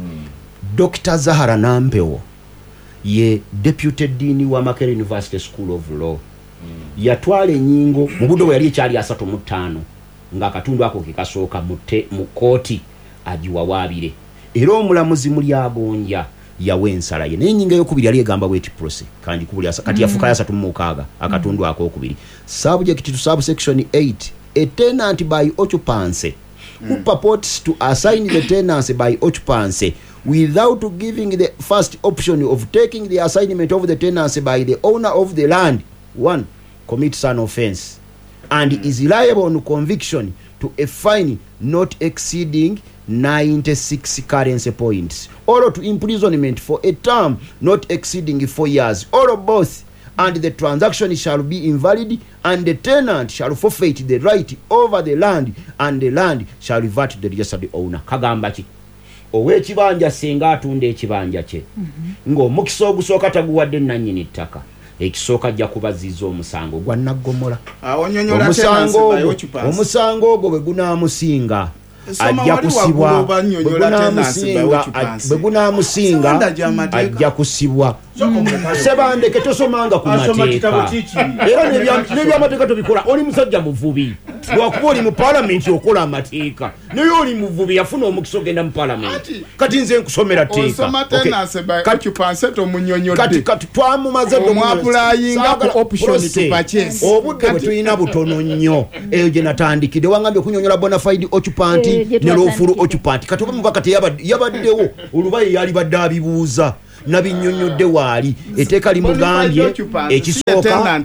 S7: Dr. Zahara Nampewo ye deputy dean wa Makerere University School of Law yatwala ennyingo mu budde bwe yali ekyali 35 nga katundu ako kekasooka mu kooti agiwawaabire era omulamuzi Mulyagonja yawe ensala ye n'ennyingo ey'okubiri yali egamba bweti prose kanji kubuli kati yafuka ya 36 akatundu ak'okubiri subject to subsection 8 a tenant by occupancy who purports to assign the tenancy by occupancy without giving the first option of taking the assignment of the tenancy by the owner of the land 1 commits an offence and is liable on conviction to a fine not exceeding 96 currency points or to imprisonment for a term not exceeding 4 years or both, and the transaction shall be invalid and the tenant shall forfeit the right over the land and the land shall revert to the registered owner. Kagamba ki ow'ekibanja singa atunda ekibanja kye ng'omukisa ogusooka taguwadde nannyini ttaka ekisooka ajja kubaziza omusango gwa naggomola omusango ogwo bwe gunaamusinga ajja kusibwa bwe gunamusinga ajja kusibwa Sebandeke tosomanga ku mateeka era n'ebyamateeka tobikola oli musajja muvubi lwakuba oli mu paalamenti okola amateeka naye oli muvubi yafuna omukisa ogenda mu paalamenti kati nze nkusomera teeka kati twamumaze obudde bwe tulina butono nnyo eyo gye natandikidde wangambye okunyonyola bonafide occupant ne lawful occupant kati oba mubaka yabaddewo olubaye yali badde abibuuza nabinyonyodde waali eteeka limugambye ekisooka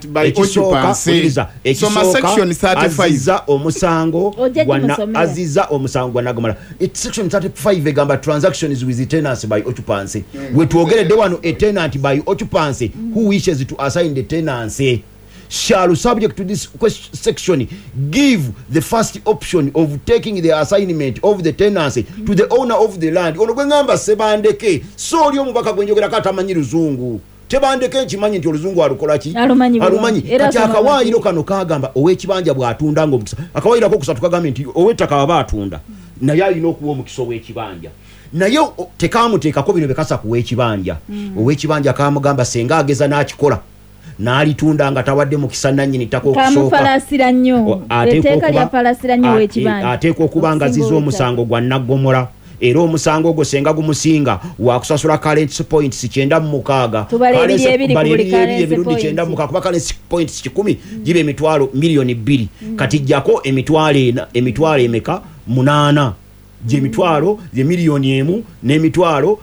S7: aziza omusango gwa Nagomala. Section 35 egamba transactions with tenants by occupancy. Wetwogeredde wano a tenant by occupancy who wishes to assign the tenancy shall, subject to this section, give the first option of taking the assignment of the tenancy to the owner of the land. Ono gwengamba Sebandeke so oli omubaka gwenjogera katamanyi luzungu Tebandeke nkimanyi nti oluzungu alukolaki alumanyi kati akawaayiro kano kagamba ow'ekibanja bw'atunda ng'omukisa akawaayirako kusatu kagamba nti ow'ettaka baba atunda naye alina okuwa omukisa ow'ekibanja naye tekamuteekako bino bekasa ku w'ekibanja ow'ekibanja kamugamba senga ageza n'akikola n'alitunda nga tawadde mukisa nannyini ttaka
S2: okusokamufalasira nnyo etteeka lyafalasira nnyo w'ekibanja
S7: ateekwa okuba nga ziza omusango gwa Naggomola era omusango ogwo senga gumusinga wakusasula currency points 96 ebirundi 96 kuba currency points 10 gibe emitwalo milioni 2 kati jjako emitwalo emeka 8 gye mitwalo gye milioni 1 n'emitwalo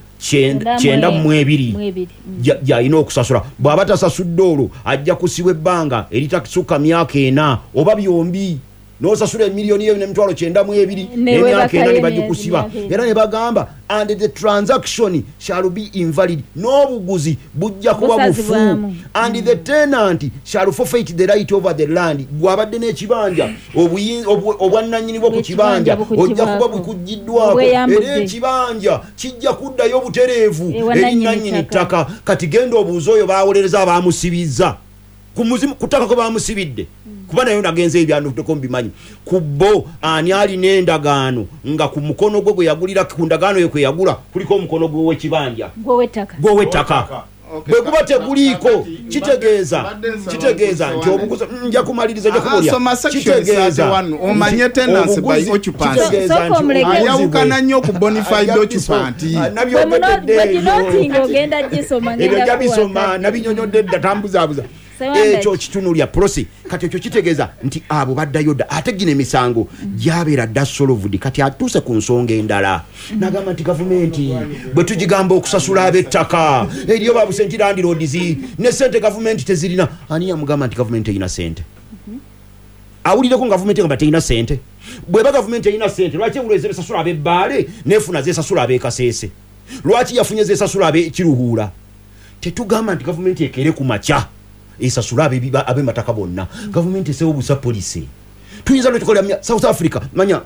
S7: 9 gyalina okusasula bw'aba tasasudde olwo ajja kusibwa ebbanga eritakisuka myaka 4 oba byombi n'osasula emiliyoni eyo n'emitwalo 9 n'emyaka 4 ne bagikusiba era ne bagamba and the transaction shall be invalid n'obuguzi bujja kuba bufu and the tenant shall forfeit the right over the land gwabadde n'ekibanja obwannannyini bwo ku kibanja ojja kuba bukuggiddwako era ekibanja kijja kuddayo butereevu erinannyini ttaka kati genda obuuzi oyo bawolereza abaamusibizza kutaka ko bamusibidde kuba nayo nagenze ebyandiko mbimanyi kubbo ani ali n'endagaano nga ku mukono gwe yagulira ku ndagaano yo kwe yagula kuliko omukono gwe w'ekibanja gwe ttaka bwe kuba teguliiko kitegeeza nti obuguzi nja kumaliriza nja kubulya kitegeeza
S1: omanye tenancy by occupancy ayawukana nnyo ku bonafide occupant
S7: ebyo jabisoma nabinyonyodde dda tambuzaabuza ekyo kitunulya prosi kati ekyo kitegeeza nti abo baddayo dda ate gino emisango gyabeera dda solved kati atuuse ku nsonga endala nagamba nti gavumenti bwe tugigamba okusasula ab'ettaka eriyo babusenti landlords ne ssente gavumenti tezirina ani yamugamba nti gavumenti erina ssente awulireko gavumenti nga terina ssente bweba gavumenti erina ssente lwaki ewuleze besasula ab'ebbaale nefuna zesasula ab'ekaseese lwaki yafunye zesasula ab'ekiruhuula tetugamba nti gavumenti ekere ku makya esasula ab'emataka bonna gavumenti esewo busa poliisi tuyinza notukolera South Africa manya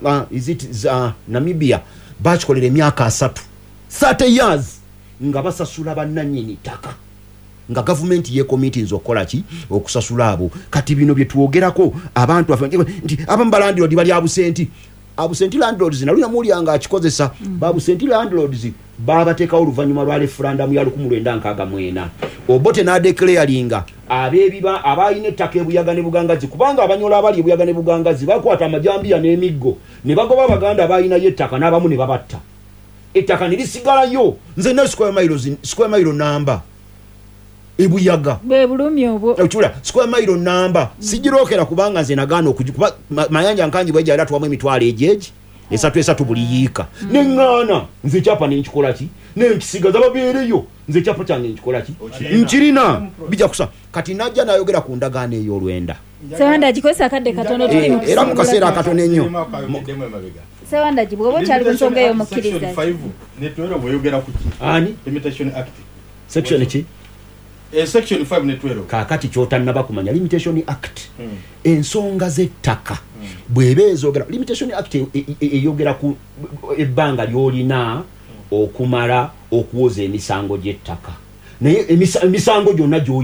S7: Namibia bakikolera emyaka 30 years nga basasula bannannyini ttaka nga gavumenti yekomitinza okukola ki okusasula abo kati bino bye tuwogerako abantu nti abamu balandlord bali abusenti landlords naluna mulyanga akikozesa babusenti landlords babateekawo oluvannyuma lwa referendum ya 1964 obote n'adeclaringa abeebiba abayina ettaka ebuyaga ne bugangazi kubanga abanyola abali ebuyaga ne bugangazi bakwata amajambiya n'emiggo ne bagoba abaganda abayinayo ettaka n'abamu ne babatta ettaka ne lisigalayo nze ne square mile namba ebuyaga
S2: bwebulumi obwo
S7: ochula square mile namba sigirookera kubanga nze nagaana okugikuba mayanja nkanji bwe jala tuwamu emitwalo ejeji esatu buli yiika neŋŋaana nze kyapa nenkikola ki nenkisigaza babeereyo nze kyapa kyange nkikola ki nkirina bijja kusa kati najja nayogera ku ndagaano ey'olwenda
S2: Sewanda gikozesa akadde katono tuli mu
S7: era mu kaseera akatono ennyo
S2: Sewanda gibwobo kyali ku nsonga ey'omukkiriza
S6: netwero bweyogera ku ki
S7: ani
S6: limitation act
S7: section ki
S6: section 5 netwero
S7: kakati kyotannaba kumanya limitation act ensonga z'ettaka bw'eba ezogera limitation act eyogera ku ebbanga ly'olina okumala okuwoza emisango gy'ettaka naye emisango gyonna gy'olina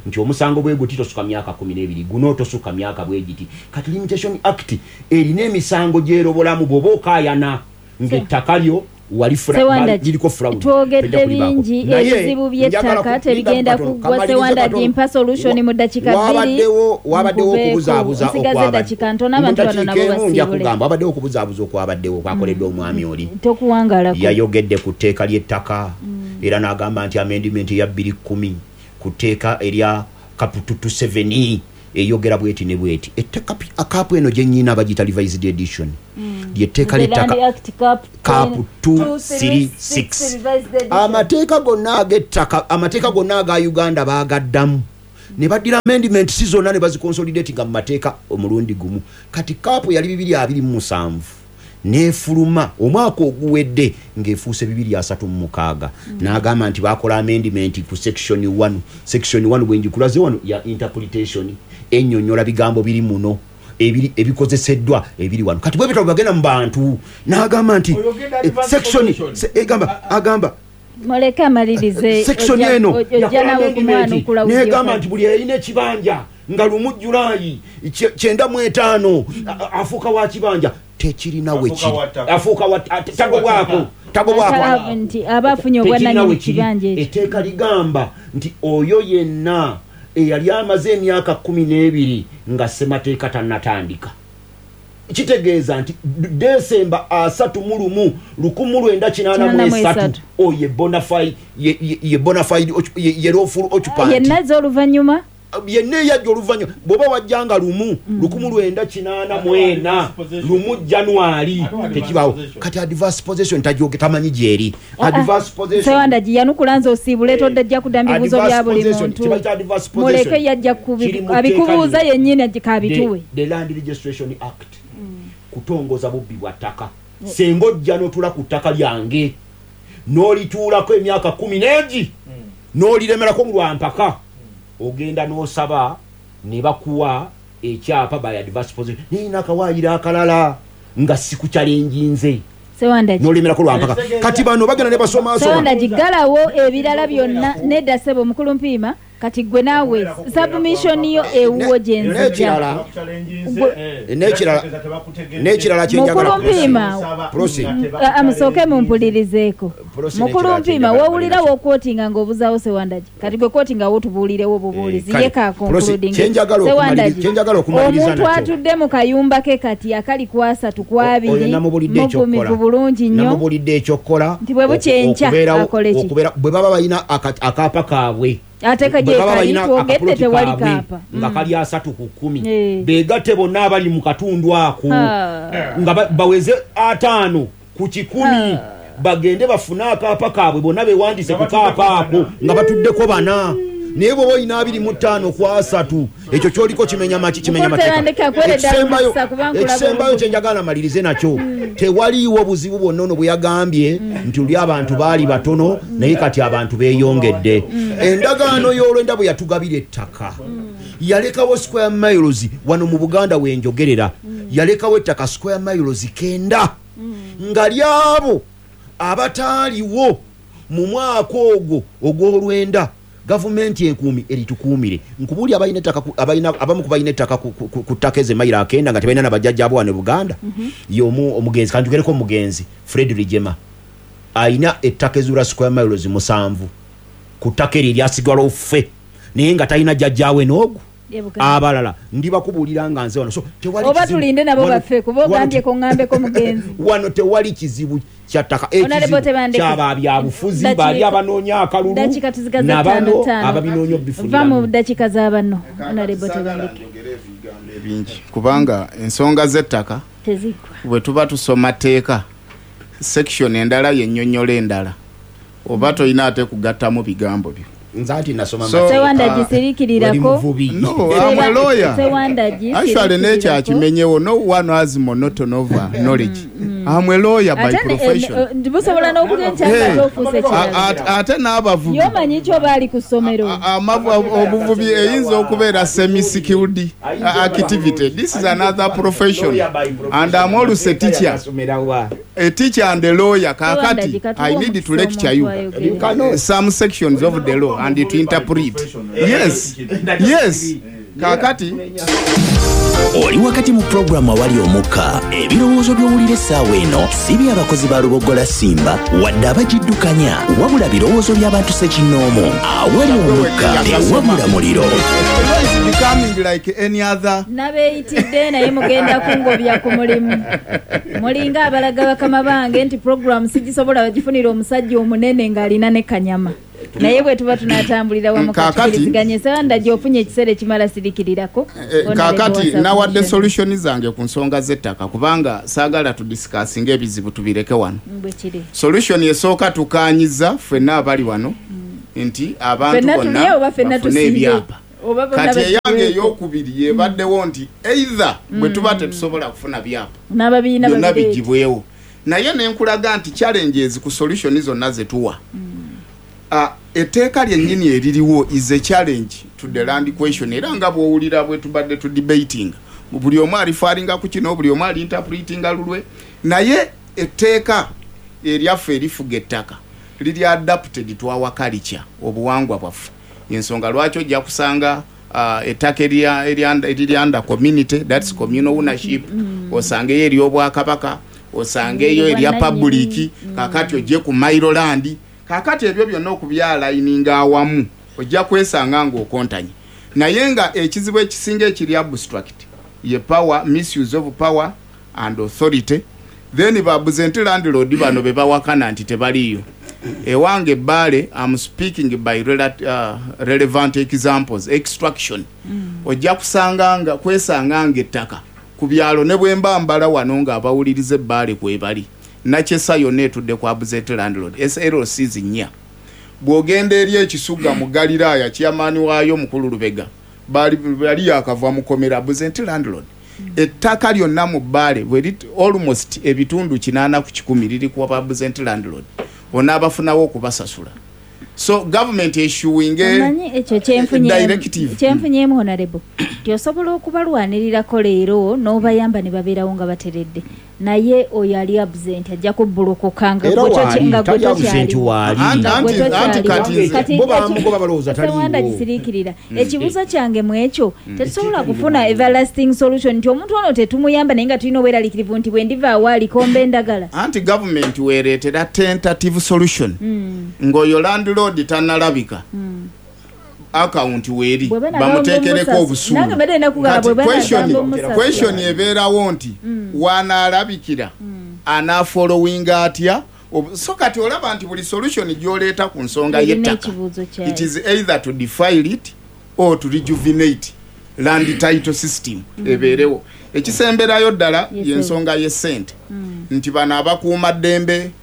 S7: nti omusango bwe guti tosuka myaka 12 guno tosuka myaka bwe giti kati limitation act erina emisango gyerobolamu bwoba okayana ng'ettaka lyo
S2: giriko twogedde bingi ebizibu by'ettaka tebigenda kuggwa Sewanda Jimpa solution mu dakika 2
S7: wabaddewo okubuzaabuza
S2: dakika ntono abantu bano nabo basiibule
S7: wabaddewo okubuzaabuza okwabaddewo kwakoleddwa omwami oli
S2: tokuwangalako
S7: yayogedde ku tteeka ly'ettaka era n'agamba nti amendment ya 2010 ku tteeka erya kapututu 7 eyogera bweti ne bweti ettaka akapu eno gye nnyina bagita revised edition lyetteeka ly'ettaka kapu 236 amateeka gonna aga Uganda baagaddamu ne baddira amendment si zonna ne bazikonsolidatinga mu mateeka omulundi gumu kati kapu yali 227 nefuluma omwaka oguwedde ng'efuuse 236 n'agamba nti bakola amendment ku section 1 bwengikulaze wano ya interpretation ennyonnyola bigambo biri muno ebikozeseddwa ebiri wano kati bwe bitabo bagenda mu bantu n'agamba nti agamba
S2: moleka amalirize
S7: section eno n'egamba nti buli eyina ekibanja nga lumu Julaayi 95 afuuka wa kibanja tekirina wekiri afuuka tagobwako
S2: nti abafunye obwannannyini kibanja ekyo
S7: etteeka ligamba nti oyo yenna eyali amaze emyaka 12 nga ssemateeka tannatandika kitegeeza nti Desemba 31 1983 oye bonafide ye lawful occupant
S2: yennaze oluvannyuma
S7: yenna eyajja oluvannyuma bw'oba wajjanga lumu 1984 lumu January tekibaawo kati adverse possession tamanyi gyeri adverse possession
S2: Sewanda giyanukula nze osiibule todde ajja kudda bibuuzo bya buli muntu muleke yajja abikubuuza yennyini agikabituwe
S7: the Land Registration Act kutongoza bubbi bwa ttaka senga ojja n'otula ku ttaka lyange n'olituulako emyaka 10 n'oliremerako mu lwampaka ogenda n'osaba ne bakuwa ekyapa by adverse possession nina akawaayira akalala nga sikukyalenjinze
S2: Sewanda
S7: n'olemerako lwampaka kati bano bagenda ne basoma
S2: Sewanda gigalawo ebirala byonna nedda sebo mukulu mpiima kati gwe naawe submission yo ewuwo gyenzija
S7: n'ekirala kyenjagala
S2: mukulu mpiima amusooke mumpulirizeeko mukulu mpiima wowulira wokwotinga ng'obuzaawo Sewanda kati gwe kwotinga wotubuulirewo bubuulizi ye kakonkluding Sewanda omuntu atudde mu kayumba ke kati akali ku 3 ku 2 mugumivu bulungi nnyo nti bwe bukyenkya akole ki
S7: bwe baba balina akaapa kaabwe
S2: ateka je kali twogedde tewali kaapa
S7: nga kali 3 ku 10 begatte bonna abali mu katundu ako nga baweze 5 ku 10 bagende bafuna akaapa kaabwe bonna bewandise ku kaapa ako nga batuddeko bana naye bwoba olina 25 ku 3 ekyo kyoliko kimenya mateeka ekisembayo kyenjagala malirize nakyo tewaliiwo buzibu bwonna ono bwe yagambye nti oli abantu baali batono naye kati abantu beeyongedde endagaano y'olwenda bwe yatugabira ettaka yalekawo square miles wano mu Buganda wenjogerera yalekawo ettaka square miles 9 nga lyabo abataaliwo mu mwaka ogwo ogw'olwenda gavumenti enkuumi eritukuumire nkubuli abamu kubalina ettaka ku ttaka ezemayiro 9 nga tebalina nabajjajja abo wano Buganda yomu omugenzi kanjugereko omugenzi Fred Rijema ayina ettaka ezula square miles 7 ku ttaka eryo eryasigala offe naye nga talina jjajjaawe n'ogu abalala ndibakubuulira nga nze wano so tewali
S2: oba tulinde nabo baffe kuba ogambye ko ngambeko mugenzi
S7: wano tewali kizibu kyattaka kyaba byabufuzi baali abanoonya akalulu nabano ababinoonya
S2: obifuniramu dakika z'abanno onalebo tebandike
S1: bingi kubanga ensonga z'ettaka bwe tuba tusoma teeka section endala yennyonnyola endala oba toyina ate kugattamu bigambo byo
S7: nzati nasoma
S2: Sewanda gisirikirirako
S1: no I'm a lawyer
S2: Sewanda gisirikirirako
S1: actually nature akimenyewo no one has monotony of knowledge I'm a lawyer by profession.
S2: Busobola n'okugenkyanga ofuuse kirala.
S1: Ate n'abavubi.
S2: Yomanyi kyo baali ku ssomero.
S1: Obuvubi eyinza okubeera semi-skilled activity. This is another profession. And I'm always a teacher. A teacher and a lawyer. Kakati, I need to lecture you some sections of the law and to interpret. Yes. Kakati.
S4: Oli wakati mu programu awali omukka ebirowoozo by'owulira essaawa eno si by'abakozi ba Lubogola Simba wadde abagiddukanya wabula birowoozo by'abantu ssekinnoomu awali omukka tewabula muliro.
S2: Nabeeyitidde naye mugenda kungobya ku mulimu. Mulinga abalaga bakama bange nti programu sigisobola bagifunira omusajja omunene ng'alina ne kanyama. Naye bwe tuba tunatambulira wamu kakiriziganye sanda gyofunye ekiseera ekimala sirikirirako.
S1: Kakati nawadde solution zange ku nsonga z'ettaka kubanga saagala tudisikasinga ebizibu tubireke wano. Solution esooka tukaanyiza ffenna abali wano nti abantu bonna bafune ebyapa. Kati eyange ey'okubiri yebaddewo nti either bwe tuba tetusobola kufuna byapa byonna bigibwewo. Naye nenkulaga nti challenges ku solution zonna zetuwa. Etteeka lyennyini eririwo is a challenge to the land question era nga bw'owulira bwe tubadde tu debating buli omu alifaringa ku kino buli omu ali interpretinga lulwe naye etteeka eryaffe erifuga ettaka liri adapted to our culture obuwangwa bwaffe ensonga lwaki ojja kusanga ettaka eriri under community, that's communal ownership, osangeyo ery'obwakabaka, osangeyo erya public, kakati ojje ku Mailo land. Kakati ebyo byonna okubyalininga awamu ojja kwesanga ng'okontanye. Naye nga ekizibu ekisinga ekiri abstract ye power, misuse of power and authority, then babuze nti landlord bano be bawakana nti tebaliyo. Ewange Bale, I'm speaking by relevant examples. Extraction. Ojja kusanga kwesanga ettaka ku byalo ne bwe mbambala wano nga abawulirize Bale kwebali. Nachesa yone tudde kwa buzete landlord SLC zinnya bwogenda eri ekisuga mu Galilaya chairman waayo mukulu Lubega bali yakava mukomera buzete landlord ettaka lyonna mu Bale bwe almost ebitundu 8 ku 10 liri kwa buzete landlord onabafunawo okubasasula. So government issuing directive
S2: kyemfunyemu honorable tyosobola okubalwanirirako leero n'obayamba ne babeerawo nga bateredde naye oyo ali absent ajja kubbulukukanga gisiriikirira. Ekibuuzo kyange mu ekyo tetusobola kufuna everlasting solution nti omuntu ono tetumuyamba naye nga tulina obweraliikirivu nti bwe ndivaawo alikomba endagala.
S1: Anti government weereetera tentative solution ng'oyo landlord tannalabika account weeri bamuteekereko obusuulu. Question ebeerawo nti wanaalabikira anaafollowinga atya. So kati olaba nti buli solution gy'oleeta ku nsonga y'ettaka it is either to defile it or to rejuvenate land title system ebeerewo. Ekisemberayo ddala y'ensonga y'essente nti bano abakuuma ddembe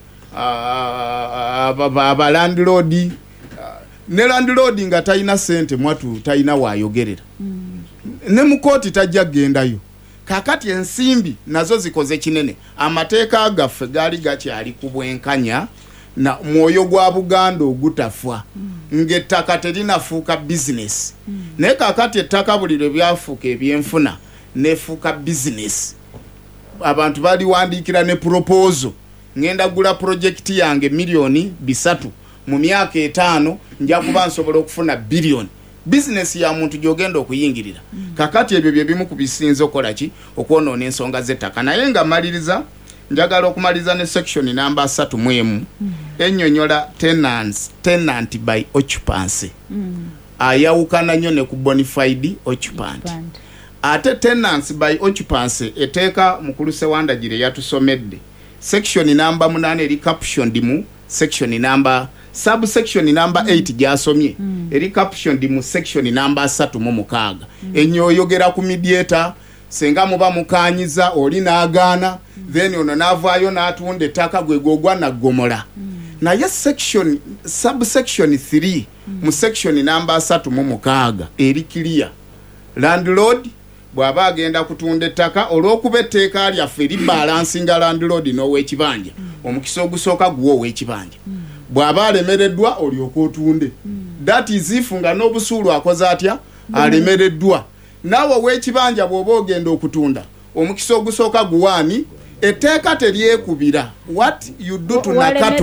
S1: abalandlord ne landlord nga talina sente mwatu talina waayogerera ne mu kooti tajja gendayo. Kakati ensimbi nazo zikoze kinene. Amateeka gaffe gaali gakyali ku bwenkanya na mwoyo gwa Buganda ogutafa ng'ettaka terinafuuka business. Naye kakati ettaka buli lwe byafuuka ebyenfuna nefuuka business. Abantu baliwandiikira ne proposal ngenda gula project yange milioni 3 mu myaka 5 nja kuba nsobola okufuna bilioni. Business ya muntu gyogenda okuyingirira. Kakati ebyo bye bimu kubisinza okola ki okwonoona ensonga z'ettaka. Naye nga maliriza njagala okumaliza ne section number 3 ennyonnyola tenant by occupancy. Ayawukana nnyo ne ku bonafide occupant. Ate tenants by occupancy eteeka mukulu Sewanda gire yatusomedde. Section number 8 eri caption dimu section number subsection number 8 gyasomye eri caption dimu section number 3 enyoyogera ku mediator senga muba mukanyiza oli naagaana then ono navaayo n'atunda ettaka gwe gogwa na gomola. Naye section subsection 3 mu section number 3 eri clear landlord bw'aba agenda kutunda ettaka olw'okuba etteeka lyaffe libalansinga landlord n'ow'ekibanja omukisa ogusooka guwa ow'ekibanja bw'aba alemereddwa olyoka otunde that is if nga n'obusuulu akoze atya alemereddwa naawe ow'ekibanja bw'oba ogenda okutunda omukisa ogusooka guwaani etteeka teryekubira what you do to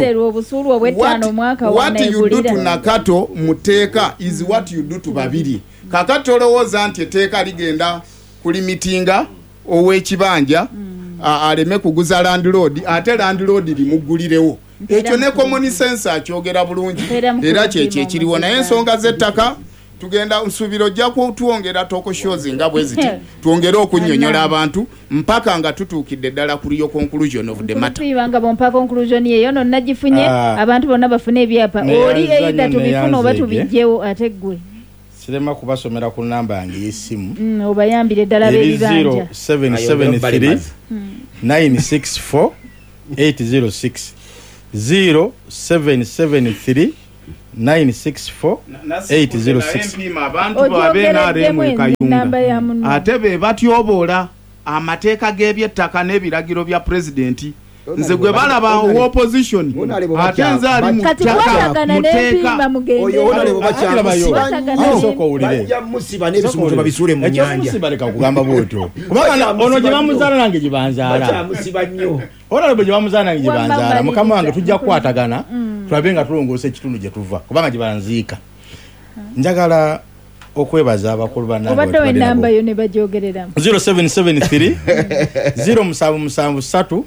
S1: nakato mu tteeka is what you do to babiri kakati olowooza nti etteeka ligenda kulimitinga ow'ekibanja aleme kuguza landlord ate landlord limuggulirewo ekyo ne common sense akyogera bulungi era kyekyo ekiriwo naye ensonga z'ettaka tugenda nsubiro ojja kutwongera toko shows nga bwe ziti twongere okunnyonnyola abantu mpaka nga tutuukidde ddala kuri yo conclusion of the matter
S2: tuyibanga bompa conclusion yeyo no nagifunye abantu bonna bafune ebyapa oli either tubifuna oba tubijjewo ate ggwe
S6: sirema kubasomera ku namba yange y'essimu
S2: obayambire ddala b'ebibanja
S6: 0773 964 806 0773 964 806
S1: abantu babenaremu ekayunga ate be batyoboola amateeka g'ebyettaka n'ebiragiro bya pulezidenti nze gwe balaba opposition ate nze ali muteeka
S6: kugamba bwotyo kubanga ono gye bamuzaala nange gye banzaala olale bwe gye bamuzaala nange gye banzaala mukama wange tujja kukwatagana tulabe nga tulongoosa ekitundu gye tuva kubanga gye banziika njagala okwebaza abakulu
S2: obadde enamba yo ne bagyogereramu
S6: 0773 0773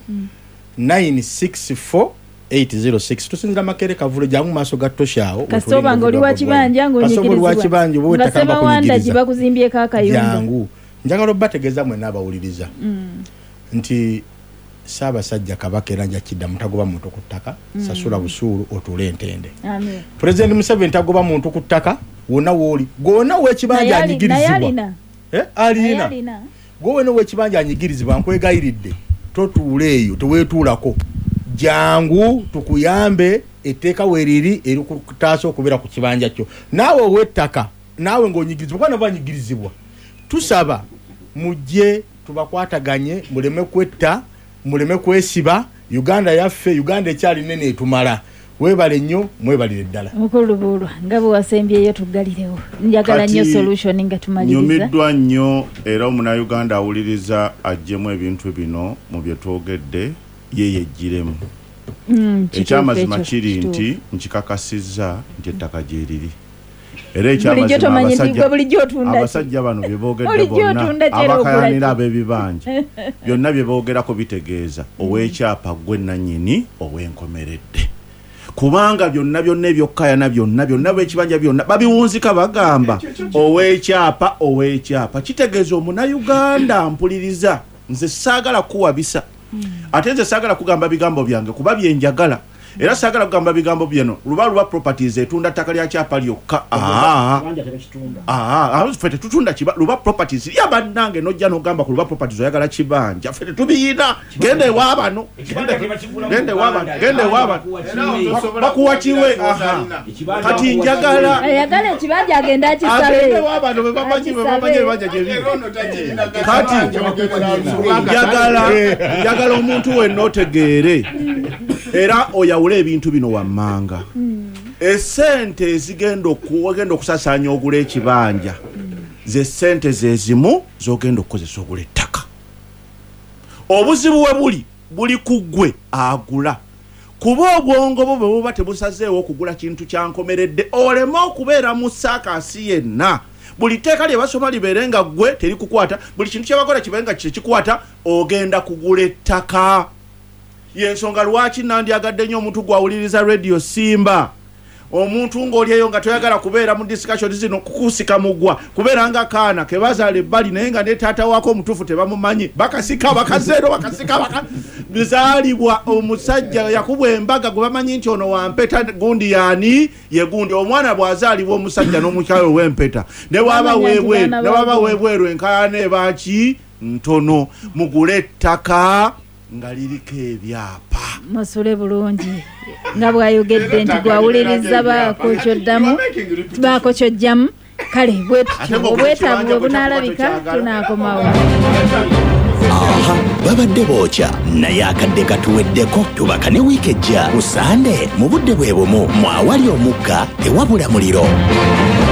S6: 964 806 tusinzira makere kavulo jangu maaso gatoshawo
S2: kasoba ngoli wa kibanja ngonyikirizibwa
S6: kibanja bo
S2: takamba kunyikiriza bakuzimbye kakayungu
S6: jangu njagalo bategeza mwe nabawuliriza nti Ssaabasajja Kabaka era njakidda mutagoba muntu ku ttaka sasula busuulu otule entende
S2: amen
S6: President Museveni tagoba muntu ku ttaka wona woli gona w'ekibanja anyigirizibwa alina gowena w'ekibanja anyigirizibwa nkwegayiridde totuuleeyo teweetuulako jangu tukuyambe etteeka weeriri eri kutaasa okubeera ku kibanja kyo naawe ow'ettaka naawe ng'onyigirizibwa kuba nabo anyigirizibwa tusaba mujje tubakwataganye muleme kwetta muleme kwesiba Uganda yaffe Uganda ekyali nene etumala webale nnyo mwebalire ddala
S2: mukulu bulwa nga bwe wasembyeyo tuggalirewo njagala nnyo solution nga tumaliriza
S5: nyomiddwa nnyo era omuna Uganda awuliriza ajjemu ebintu bino mu bye twogedde yeyejjiremu ekyamazima kiri nti nkikakasizza nti ettaka gye liri era ekyamazima abasajja bano bye boogedde bonna abakayanira ab'ebibanja byonna bye boogerako bitegeeza ow'ekyapa gwe nannyini ow'enkomeredde kubanga byonna ebyokkayana byonna bw'ekibanja byonna babiwunzika bagamba ow'ekyapa kitegeeza omunayuganda mpuliriza nze saagala kuwabisa ate nze saagala kugamba bigambo byange kuba byenjagala era saagala kugamba bigambo byeno luba properties etunda ttaka lya kyapa lyokka fete tutunda luba properties yabannange nojja nogamba ku luba properties oyagala kibanja fete tubiyina gende ewabano bakuwa kiwe kati njagala
S2: ayagala ekibanja agenda akisabe
S5: ewabano bebamanyi ebibanja gyebiri kati njagala omuntu wenna otegeere era oyawule ebintu bino wammanga esente ezigenda okusasaanya ogula ekibanja ze sente zezimu zogenda okukozesa ogula ettaka obuzibu we buli kuggwe agula kuba obwongo bwo bwe buba tebusazeewo okugula kintu kyankomeredde oleme okubeera mu saakasi yenna buli tteeka lye basoma libeere nga ggwe terikukwata buli kintu kyebakola kibeere nga kikikwata ogenda kugula ettaka yensonga lwaki nandyagadde nnyo omuntu gwawuliriza radio Simba omuntu ng'oli eyo nga toyagala kubeera mu discussion zino kukusika mugwa kubeera nga kaana kebazaala ebbali naye nga ne taata waako omutuufu tebamumanyi bakasika bakazeero bizaalibwa omusajja yakubwa embaga gwe bamanyi nti ono wampeta gundi yaani ye gundi omwana bw'azaalibwa omusajja n'omukyalo ow'empeta ne waba weebweru enkaayana ebaki ntono mugule ettaka nga liriko ebyapa
S2: musule bulungi nga bwayogedde nti gwawuliriza baako kyoddamu baako kyojjamu kale obwetaavu bwe bunaalabika tunaakomawo.
S4: aha babadde bookya naye akadde katuweddeko tubaka ne wiiki ejja ku Sande mu budde bwe bumu mwawali omugga tewabula muliro.